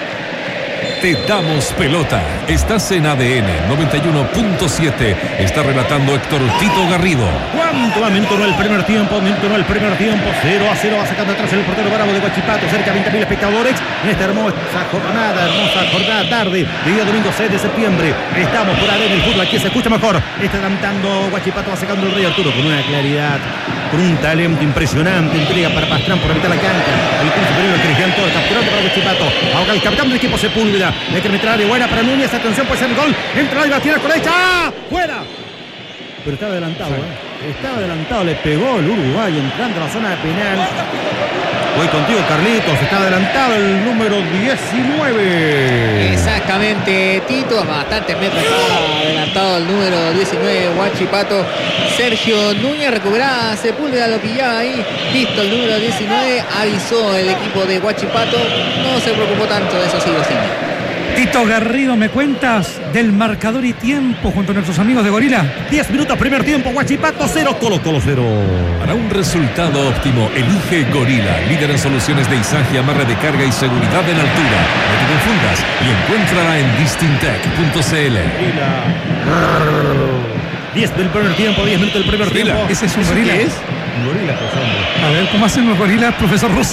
Te damos pelota. Estás en A D N noventa y uno punto siete. Está relatando Héctor Tito Garrido. ¿Cuánto va? Mentonó el primer tiempo, mentonó el primer tiempo. cero a cero va sacando atrás el portero Bravo de Huachipato. Cerca de veinte mil espectadores en esta hermosa jornada, hermosa jornada tarde de día domingo seis de septiembre. Estamos por A D N el fútbol, aquí se escucha mejor. Está adelantando Huachipato, va sacando el Rey Arturo con una claridad, con un talento impresionante. Entrega para Pastrán por la mitad de la cancha. El cruce superior Cristian Toro, capturando para Huachipato. Ahora el capitán del equipo Sepúlveda. Hay que meter área buena para Núñez. Atención, puede ser el gol. Entra y va a tirar con la derecha. ¡Ah! ¡Fuera! Pero estaba adelantado, ¿eh? Estaba adelantado. Le pegó el Uruguay entrando a la zona penal. Voy contigo, Carlitos. Está adelantado el número diecinueve. Exactamente, Tito. Bastante metros estaba adelantado el número diecinueve, Huachipato. Sergio Núñez recuperaba Sepúlveda, lo pillaba ahí. Listo, el número diecinueve. Avisó el equipo de Huachipato. No se preocupó tanto de eso, sí, sí. Tito Garrido, ¿me cuentas del marcador y tiempo junto a nuestros amigos de Gorila? diez minutos, primer tiempo, Huachipato cero, Colo Colo cero. Para un resultado óptimo, elige Gorila, líder en soluciones de izaje, amarre de carga y seguridad en altura. No te confundas y encuéntrala en distintec punto c l. diez del primer tiempo, diez minutos del primer Gorila. tiempo. ¿Ese es un gorila? ¿Qué es? Un gorila, pues, hombre. A ver, ¿cómo hacen los gorilas, profesor Rosa?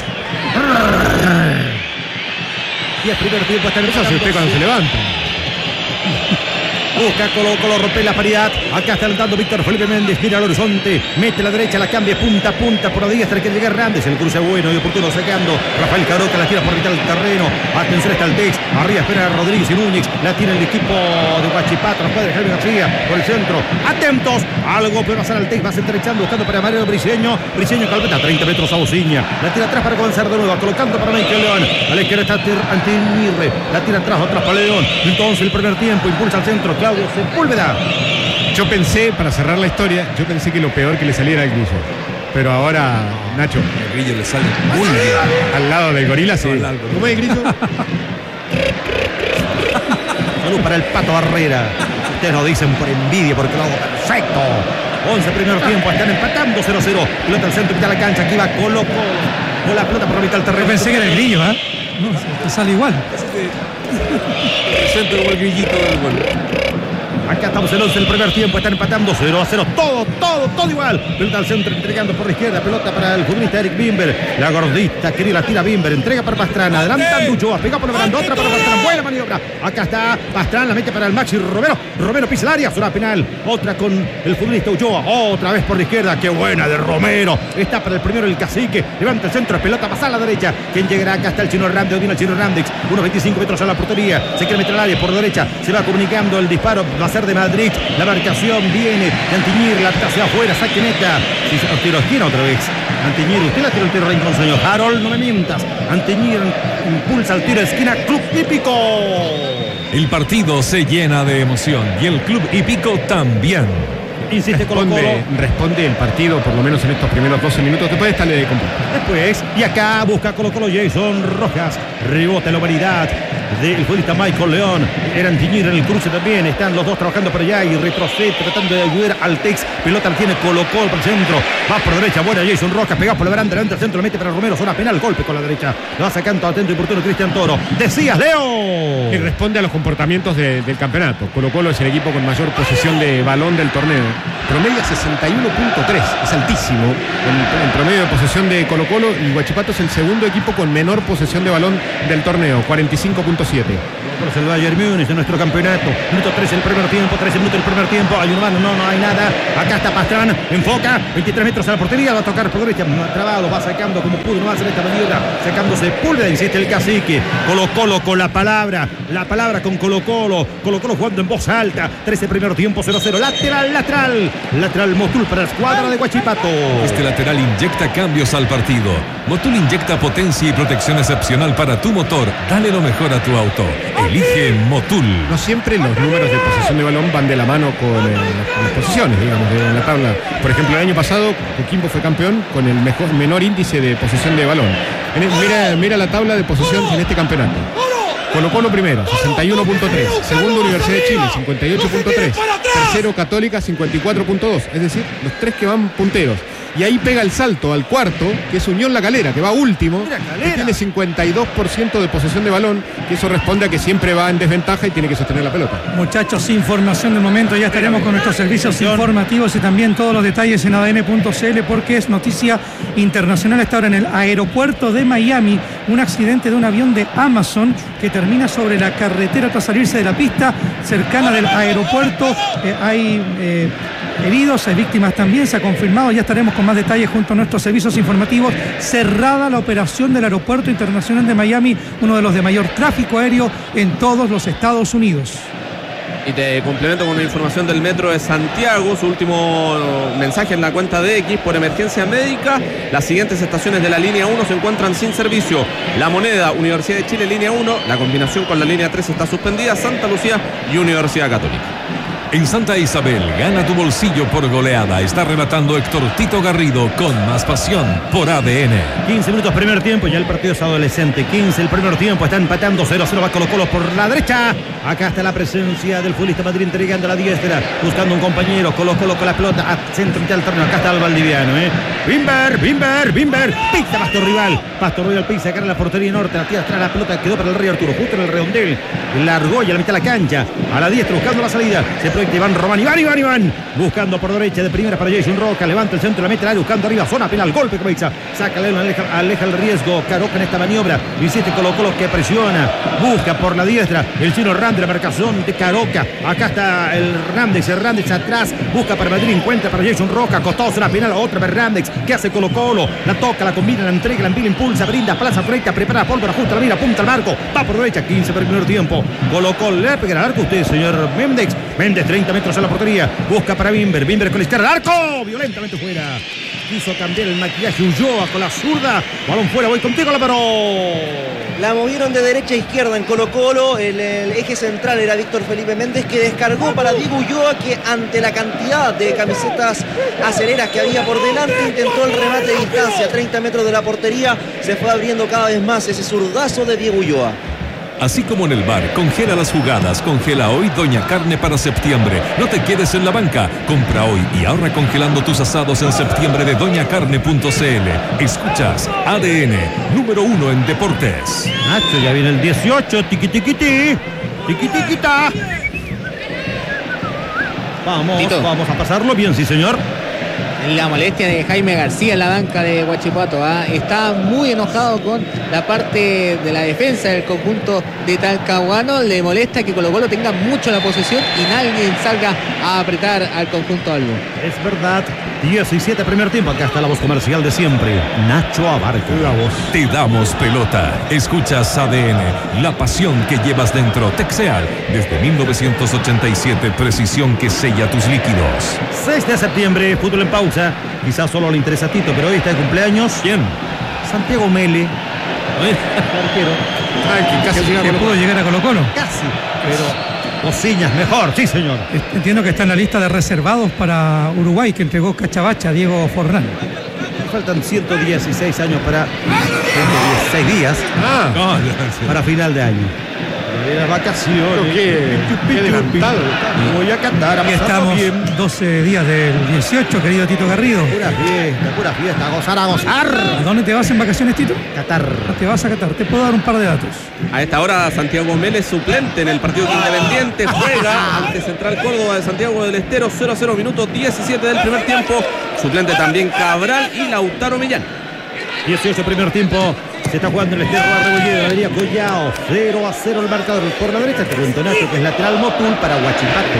diez primer tiempo, está Eso hace usted cuando se levanta. Busca Colo Colo, rompe la paridad. Acá está adelantando Víctor Felipe Méndez. Mira al horizonte. Mete la derecha, la cambia punta a punta. Por la diestra que llega Hernández. El cruce bueno y oportuno sacando. Rafael Caroca la tira por mitad del terreno. Atención, está el Tex. Arriba espera Rodríguez y Núñez. La tira el equipo de Huachipato. La cuadra de Jaime García por el centro. Atentos. Algo puede pasar al Tex. Va centralizando, buscando para Mariano Briceño. Briceño calveta treinta metros a Bociña. La tira atrás para comenzar de nuevo. Colocando para Michael León. A la izquierda está Antimirre. La tira atrás, atrás para León. Entonces el primer tiempo. Impulsa al centro. Claudio Sepúlveda. Yo pensé, para cerrar la historia, yo pensé que lo peor que le saliera al Grillo. Pero ahora, Nacho, el Grillo le sale muy bien. Al lado del gorila, sí. No, ¿Cómo es, Grillo? Salud para el Pato Barrera. Ustedes lo dicen por envidia porque lo hago perfecto. once primer tiempo, están empatando cero a cero. Pelota al centro, mitad de la cancha. Aquí va Colo Colo. Con la pelota por la mitad del terreno. Yo pensé que era el Grillo, ¿eh? No, te sale igual. Presente como el grillito del gol. Acá estamos el once del primer tiempo, están empatando cero a cero, todo, todo, todo igual. Pelota al centro, entregando por la izquierda, pelota para el futbolista Eric Bimber. La gordita, que la tira Bimber, entrega para Pastrana, adelantando Ulloa, pega por la baranda, otra para Pastrana, buena maniobra. Acá está Pastrana, la mete para el Maxi Romero, Romero pisa el área, zona penal. Otra con el futbolista Ulloa, otra vez por la izquierda, qué buena de Romero. Está para el primero el Cacique, levanta el centro, pelota pasa a la derecha. ¿Quién llegará? Acá está el Chino Hernández, viene el Chino Hernández, unos veinticinco metros a la portería, se quiere meter al área por derecha, se va comunicando el disparo, va a ser de Madrid. La marcación viene de Antiñir, la hacia afuera, saque neta. Si se los tiros, tira otra vez. Antiñir, usted la tiró el tiro rincón, señor Harold, no me mientas. Antiñir impulsa el tiro de esquina, Club Hípico. El partido se llena de emoción y el Club Hípico también. Insiste responde, Colo-Colo. responde el partido, por lo menos en estos primeros doce minutos. Después está de completo. Después, y acá busca Colo-Colo Jason Rojas. Rebota la humanidad del futbolista Michael León. Era Antiñir en el cruce también. Están los dos trabajando por allá y retrocede tratando de ayudar al Tex. Pelota la tiene Colo-Colo por el centro. Va por derecha, buena Jason Rojas. Pegado por la baranda, levanta el centro, lo mete para Romero. Zona penal, golpe con la derecha. Lo va sacando atento y oportuno Cristian Toro. Decías, Leo. Y responde a los comportamientos de, del campeonato. Colo-Colo es el equipo con mayor posesión de balón del torneo. Promedia sesenta y uno punto tres, es altísimo el, el promedio de posesión de Colo-Colo, y Huachipato es el segundo equipo con menor posesión de balón del torneo, cuarenta y cinco punto siete. Por el Bayern Múnich en nuestro campeonato. Minuto trece el primer tiempo, trece minutos el primer tiempo. Hay un mano, no, no hay nada. Acá está Pastrana, enfoca, veintitrés metros a la portería, va a tocar por derecha, trabado, va sacando como pudo, no va a hacer esta maniobra, sacándose pulvera, insiste el Cacique. Colo-Colo con la palabra, la palabra con Colo-Colo. Colo-Colo jugando en voz alta. trece primer tiempo, cero cero. Lateral, lateral. Lateral Motul para la escuadra de Huachipato. Este lateral inyecta cambios al partido. Motul inyecta potencia y protección excepcional para tu motor. Dale lo mejor a tu auto. Elige Motul. No siempre los números de posesión de balón van de la mano con eh, las posiciones, digamos, de la tabla. Por ejemplo, el año pasado Coquimbo fue campeón con el mejor, menor índice de posesión de balón. En el, mira, mira la tabla de posesión en este campeonato. Colo-Colo primero, sesenta y uno punto tres. Segundo, Universidad de Chile, cincuenta y ocho punto tres. Tercero, Católica, cincuenta y cuatro punto dos. Es decir, los tres que van punteros. Y ahí pega el salto al cuarto, que es Unión La Calera, que va último, que tiene cincuenta y dos por ciento de posesión de balón, que eso responde a que siempre va en desventaja y tiene que sostener la pelota. Muchachos, información del momento, ya estaremos con nuestros servicios informativos y también todos los detalles en A D N punto C L, porque es noticia internacional. Está ahora en el aeropuerto de Miami un accidente de un avión de Amazon que termina sobre la carretera tras salirse de la pista cercana del aeropuerto. Eh, hay eh, heridos, hay víctimas también, se ha confirmado, ya estaremos con más detalles junto a nuestros servicios informativos. Cerrada la operación del Aeropuerto Internacional de Miami, uno de los de mayor tráfico aéreo en todos los Estados Unidos. Y te complemento con la información del Metro de Santiago, su último mensaje en la cuenta de X: por emergencia médica, las siguientes estaciones de la línea uno se encuentran sin servicio: La Moneda, Universidad de Chile, línea uno, la combinación con la línea tres está suspendida, Santa Lucía y Universidad Católica. En Santa Isabel, gana tu bolsillo por goleada. Está relatando Héctor Tito Garrido con más pasión por A D N. quince minutos primer tiempo, ya el partido es adolescente. quince el primer tiempo, está empatando cero a cero, va Colo-Colo por la derecha. Acá está la presencia del futbolista Madrid entregando la diestra, buscando un compañero. Colo-Colo con la pelota a centro mitad del terreno. Acá está el Valdiviano, ¿eh? Bimber, Bimber, Bimber. Pisa Pastor Rival. Pastor Rival pisa, cara a la portería norte. La tira atrás, la pelota quedó para el Rey Arturo, justo en el redondel. Largó y a la mitad de la cancha. A la diestra, buscando la salida. Se proyecta Iván Román. Iván, Iván, Iván. Buscando por derecha de primera para Jason Roca. Levanta el centro, la mete al área, buscando arriba. Zona penal, golpe cabeza. Saca León, aleja, aleja el riesgo. Caroca en esta maniobra. Insiste Colo-Colo que presiona. Busca por la diestra. El chino Hernández, la marcación de Caroca. Acá está el Hernández. Hernández atrás. Busca para Madrid. Encuentra para Jason Roca. Costó zona penal. Otra para Hernández. ¿Qué hace Colo-Colo? La toca, la combina, la entrega, la envía, impulsa, brinda, plaza correcta, prepara pólvora, ajusta la mira, apunta al marco. Va por derecha. quince para el primer tiempo. Colo-Colo le pega al arco usted, señor Méndez. Méndez, treinta metros a la portería. Busca para Bimber. Bimber con la izquierda. ¡Arco! Violentamente fuera. Quiso cambiar el maquillaje Ulloa con la zurda. Balón fuera. Voy contigo, Álvaro. La movieron de derecha a izquierda en Colo-Colo. El, el eje central era Víctor Felipe Méndez, que descargó para Diego Ulloa, que ante la cantidad de camisetas aceleras que había por delante, intentó el remate de distancia. treinta metros de la portería. Se fue abriendo cada vez más ese zurdazo de Diego Ulloa. Así como en el bar, congela las jugadas. Congela hoy Doña Carne para septiembre. No te quedes en la banca. Compra hoy y ahorra congelando tus asados en septiembre de doña carne punto c l. Escuchas A D N, número uno en deportes. Nacho, ya viene el dieciocho. Tiqui, tiqui, ti. Tiqui, tiqui, ta. Vamos, Tito. vamos a pasarlo bien, sí, señor. La molestia de Jaime García en la banca de Huachipato. ¿ah? Está muy enojado con la parte de la defensa del conjunto de Talcahuano. Le molesta que Colo Colo tenga mucho la posesión y nadie salga a apretar al conjunto albo. Es verdad. diecisiete primer tiempo. Acá está la voz comercial de siempre. Nacho Abarca. La voz. Te damos pelota. Escuchas A D N, la pasión que llevas dentro. Texeal, desde mil novecientos ochenta y siete, precisión que sella tus líquidos. seis de septiembre, fútbol en pausa. Quizás solo le interesa a Tito, pero hoy está de cumpleaños. ¿Quién? Santiago Mele. Arquero. Ay, que casi que pudo llegar a Colo Colo. Casi, pero Bociñas mejor, sí, señor. Entiendo que está en la lista de reservados para Uruguay, que entregó Cachabacha a Diego Forlán. Faltan ciento dieciséis años para ciento dieciséis días Ah, No, para final de año. De las vacaciones. qué- qué adelantado. Voy a cantar, a Aquí pasarlo estamos, bien. doce días del dieciocho, querido Tito Garrido. Pura fiesta, pura fiesta, a gozar, a gozar. ¿A dónde te vas en vacaciones, Tito? Qatar. Te vas a Qatar. Te puedo dar un par de datos. A esta hora Santiago Mel es suplente en el partido de Independiente. Juega ante Central Córdoba de Santiago del Estero. cero a cero, minuto diecisiete del primer tiempo. Suplente también Cabral y Lautaro Millán. dieciocho primer tiempo. Se está jugando en el Estero Rebolledo. Galería Collao. cero a cero el marcador. Por la derecha te cuento, Nacho, que es lateral Motul para Huachipato.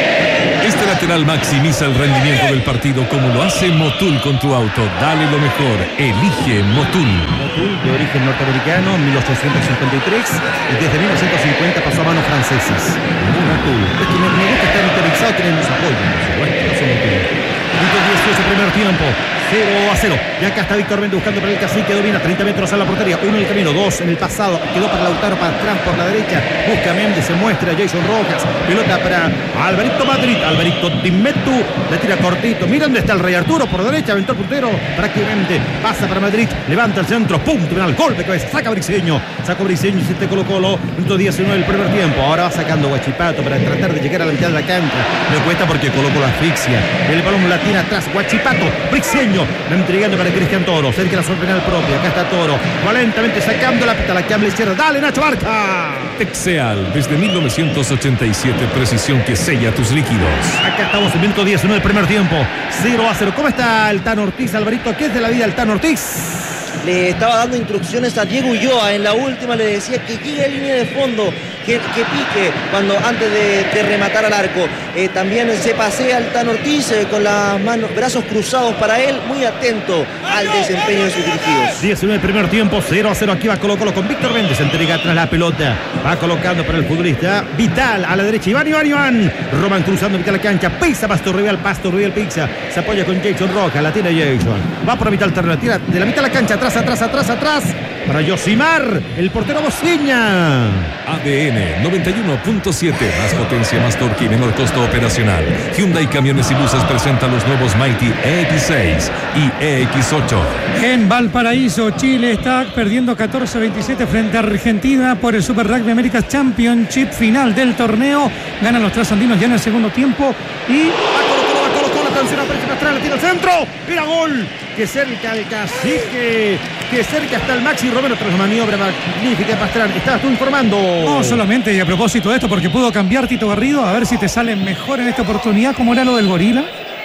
Este lateral maximiza el rendimiento del partido como lo hace Motul con tu auto. Dale lo mejor. Elige Motul. Motul, de origen norteamericano, mil ochocientos cincuenta y tres, y desde mil novecientos cincuenta pasó a manos francesas. Motul. Es que me, me gusta estar interesado, que nos apoyen, por supuesto. No son Motul. Minuto dieciocho, primer tiempo. cero a cero. Y acá está Víctor Méndez buscando para el Cacique. Domina treinta metros a la portería. Uno en el camino, dos en el pasado. Quedó para Lautaro, para atrás por la derecha. Busca Méndez, se muestra Jason Rojas. Pelota para Alvarito Madrid. Alvarito Timetu. Le tira cortito. Mira dónde está el Rey Arturo por la derecha. Aventó el puntero. Prácticamente pasa para Madrid. Levanta el centro. Pum. Tribunal. Golpe cabeza. Saca Briceño. Sacó Briceño y se te Colo Colo. Minuto diecinueve del primer tiempo. Ahora va sacando Huachipato para tratar de llegar a la mitad de la cancha. Le cuesta porque Colo Colo asfixia. El balón la tira atrás. Huachipato. Briceño. Entregando para Cristian Toro. Cerca la zona penal propia. Acá está Toro. Valentamente sacando la pita. La que habla izquierda. Dale, Nacho Barca. Texeal, desde mil novecientos ochenta y siete, precisión que sella tus líquidos. Acá estamos en minuto diecinueve del primer tiempo. cero a cero. ¿Cómo está el Tano Ortiz, Alvarito? ¿Qué es de la vida el Tano Ortiz? Le estaba dando instrucciones a Diego Ulloa. En la última le decía que llegue a línea de fondo, que, que pique cuando antes de, de rematar al arco. Eh, también se pasea el Tano Ortiz eh, con las manos, brazos cruzados para él, muy atento al desempeño de sus dirigidos. diecinueve primer tiempo, cero a cero. Aquí va Colo Colo con Víctor Méndez. Entrega atrás la pelota. Va colocando para el futbolista Vital a la derecha. Iván, Iván, Iván. Roman cruzando mitad de la cancha. Pisa Pastor Rival. Pastor Rival pizza. Se apoya con Jason Roca. La tiene Jason. Va por Vital. La tira de la mitad de la cancha. Atrás, atrás, atrás, atrás. Para Yosimar. El portero Bociña. A D N noventa y uno punto siete. Más potencia, más torque y menor costo operacional. Hyundai Camiones y Buses presenta los nuevos Mighty E X seis y E X ocho. En Valparaíso, Chile está perdiendo catorce a veintisiete frente a Argentina por el Super Rugby Americas Championship final del torneo. Ganan los trasandinos ya en el segundo tiempo y... Atención a Pérez Pastrana, le tira al centro. Mira gol. Que cerca el Cacique. Que cerca está el Maxi Romero tras la maniobra magnífica de Pastrana. Estabas tú informando. No solamente, y a propósito de esto, porque pudo cambiar Tito Garrido, a ver si te sale mejor en esta oportunidad, como era lo del gorila.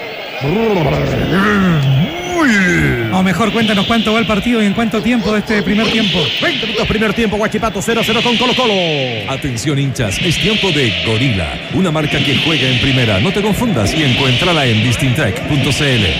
O mejor, cuéntanos cuánto va el partido y en cuánto tiempo de este primer tiempo. veinte minutos primer tiempo, Huachipato cero a cero con Colo Colo. Atención hinchas, es tiempo de Gorila, una marca que juega en primera. No te confundas y encuéntrala en distintec punto c l.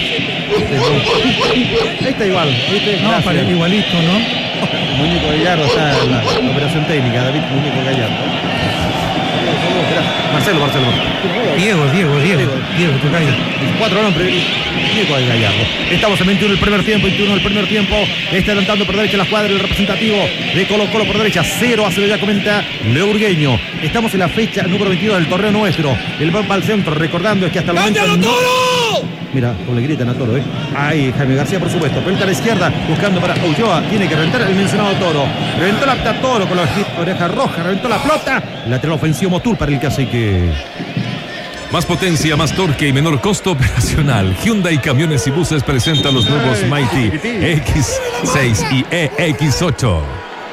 Ahí está igual. ¿Viste? No, Gracias. para igualito, ¿no? Muñeco Gallardo está en la, la operación técnica, David Muñeco Gallardo. Marcelo, Marcelo. Diego, Diego, Diego. Diego, tu calle. Cuatro nombres. Diego de Gallardo. Estamos en veintiuno del primer tiempo, veintiuno del primer tiempo. Está adelantando por derecha la escuadra el representativo de Colo Colo por derecha. cero a cero ya comenta Leo Urgueño. Estamos en la fecha número veintidós del torneo nuestro. El va al centro, recordando es que hasta el momento no... Mira, como le gritan a Toro, ¿eh? Ahí, Jaime García, por supuesto. Pelota a la izquierda, buscando para Ulloa. Tiene que reventar el mencionado Toro. Reventó la apta Toro con la, oreja roja, reventó la pelota. Lateral ofensivo Motul para el Cacique. Más potencia, más torque y menor costo operacional. Hyundai Camiones y Buses presenta los nuevos Mighty X seis y E X ocho.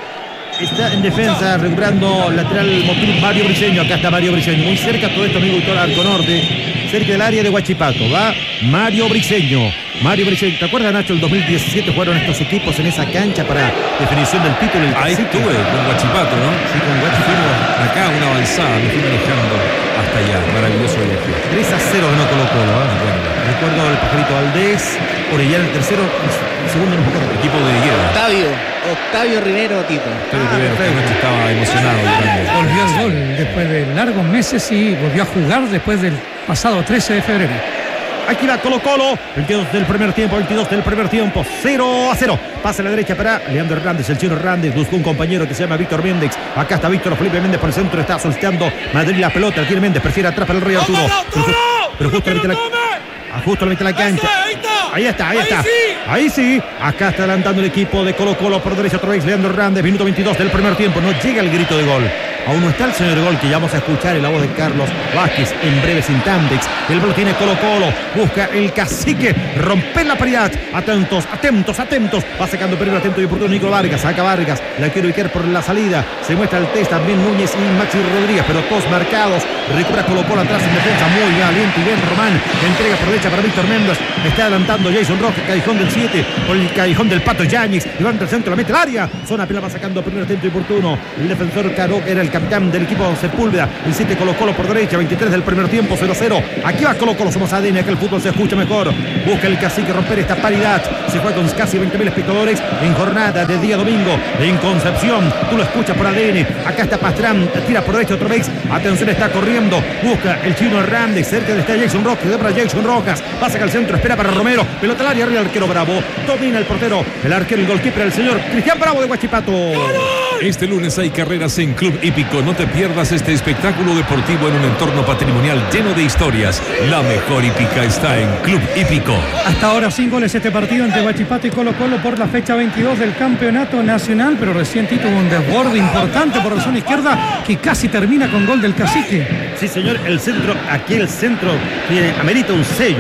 Está en defensa, recuperando lateral Motul Mario Briceño. Acá está Mario Briceño, muy cerca todo esto, amigo Víctor Arco Norte, cerca del área de Huachipato. Va Mario Briceño. Mario Briceño, ¿te acuerdas, Nacho? El dos mil diecisiete jugaron estos equipos en esa cancha para definición del título. El Ahí estuve con Huachipato, ¿no? Sí, con Huachipato. Acá una avanzada, me fui manejando hasta allá. Maravilloso viaje. tres a cero que no colocó, ¿no? Recuerdo el Pajarito Valdés, Orellana el tercero, el segundo no fue equipo de Higuera. Octavio, Octavio Rivero, Tito. Octavio ah, Rivero, que anoche estaba emocionado. Volvió al gol después de largos meses y volvió a jugar después del pasado trece de febrero. Aquí va Colo Colo, veintidós del primer tiempo, veintidós del primer tiempo, cero a cero. Pasa a la derecha para Leandro Hernández, el chino Hernández, buscó un compañero que se llama Víctor Méndez. Acá está Víctor Felipe Méndez por el centro, está solteando Madrid la pelota, tiene Méndez, prefiere atrás para el Rey Arturo. Pero, pero justo le mete la, justo le mete la cancha. Ahí está, ahí está. Ahí sí, acá está adelantando el equipo de Colo Colo por derecha otra vez, Leandro Hernández, minuto veintidós del primer tiempo, no llega el grito de gol. Aún no está el señor gol, que ya vamos a escuchar en la voz de Carlos Vázquez en breves instantes. El balón tiene Colo Colo, busca el Cacique, rompe la paridad. Atentos, atentos, atentos. Va sacando primero atento y oportuno Nico Vargas, saca Vargas, la quiere ubicar por la salida. Se muestra el test también Núñez y Maxi Rodríguez, pero todos marcados. Recupera Colo Colo atrás en defensa, muy valiente y bien Román. Entrega por derecha para Víctor Méndez. Está adelantando Jason Rojas, callejón del siete, por el callejón del Pato Yáñez. Levanta el centro, la mete al área. Zona pela va sacando primero atento y oportuno. El defensor Caro, que era el capitán del equipo Sepúlveda, el siete Colo Colo por derecha, veintitrés del primer tiempo, cero a cero. Aquí va Colo Colo, somos A D N, acá el fútbol se escucha mejor. Busca el Cacique romper esta paridad. Se juega con casi veinte mil espectadores en jornada del día domingo en Concepción. Tú lo escuchas por A D N. Acá está Pastrán, tira por derecha otra vez. Atención, está corriendo. Busca el chino Hernández, cerca de está Jason Rojas, de para Jason Rojas. Va a sacar el centro, espera para Romero. Pelota al área, arriba el arquero Bravo. Domina el portero, el arquero, el goalkeeper, el señor Cristian Bravo de Huachipato. Este lunes hay carreras en Club Hípico. No te pierdas este espectáculo deportivo en un entorno patrimonial lleno de historias. La mejor hípica está en Club Hípico. Hasta ahora sin goles este partido entre Huachipato y Colo Colo por la fecha veintidós del campeonato nacional, pero recién tuvo un desborde importante por la zona izquierda que casi termina con gol del Cacique. Sí, señor, el centro, aquí el centro tiene, amerita un sello.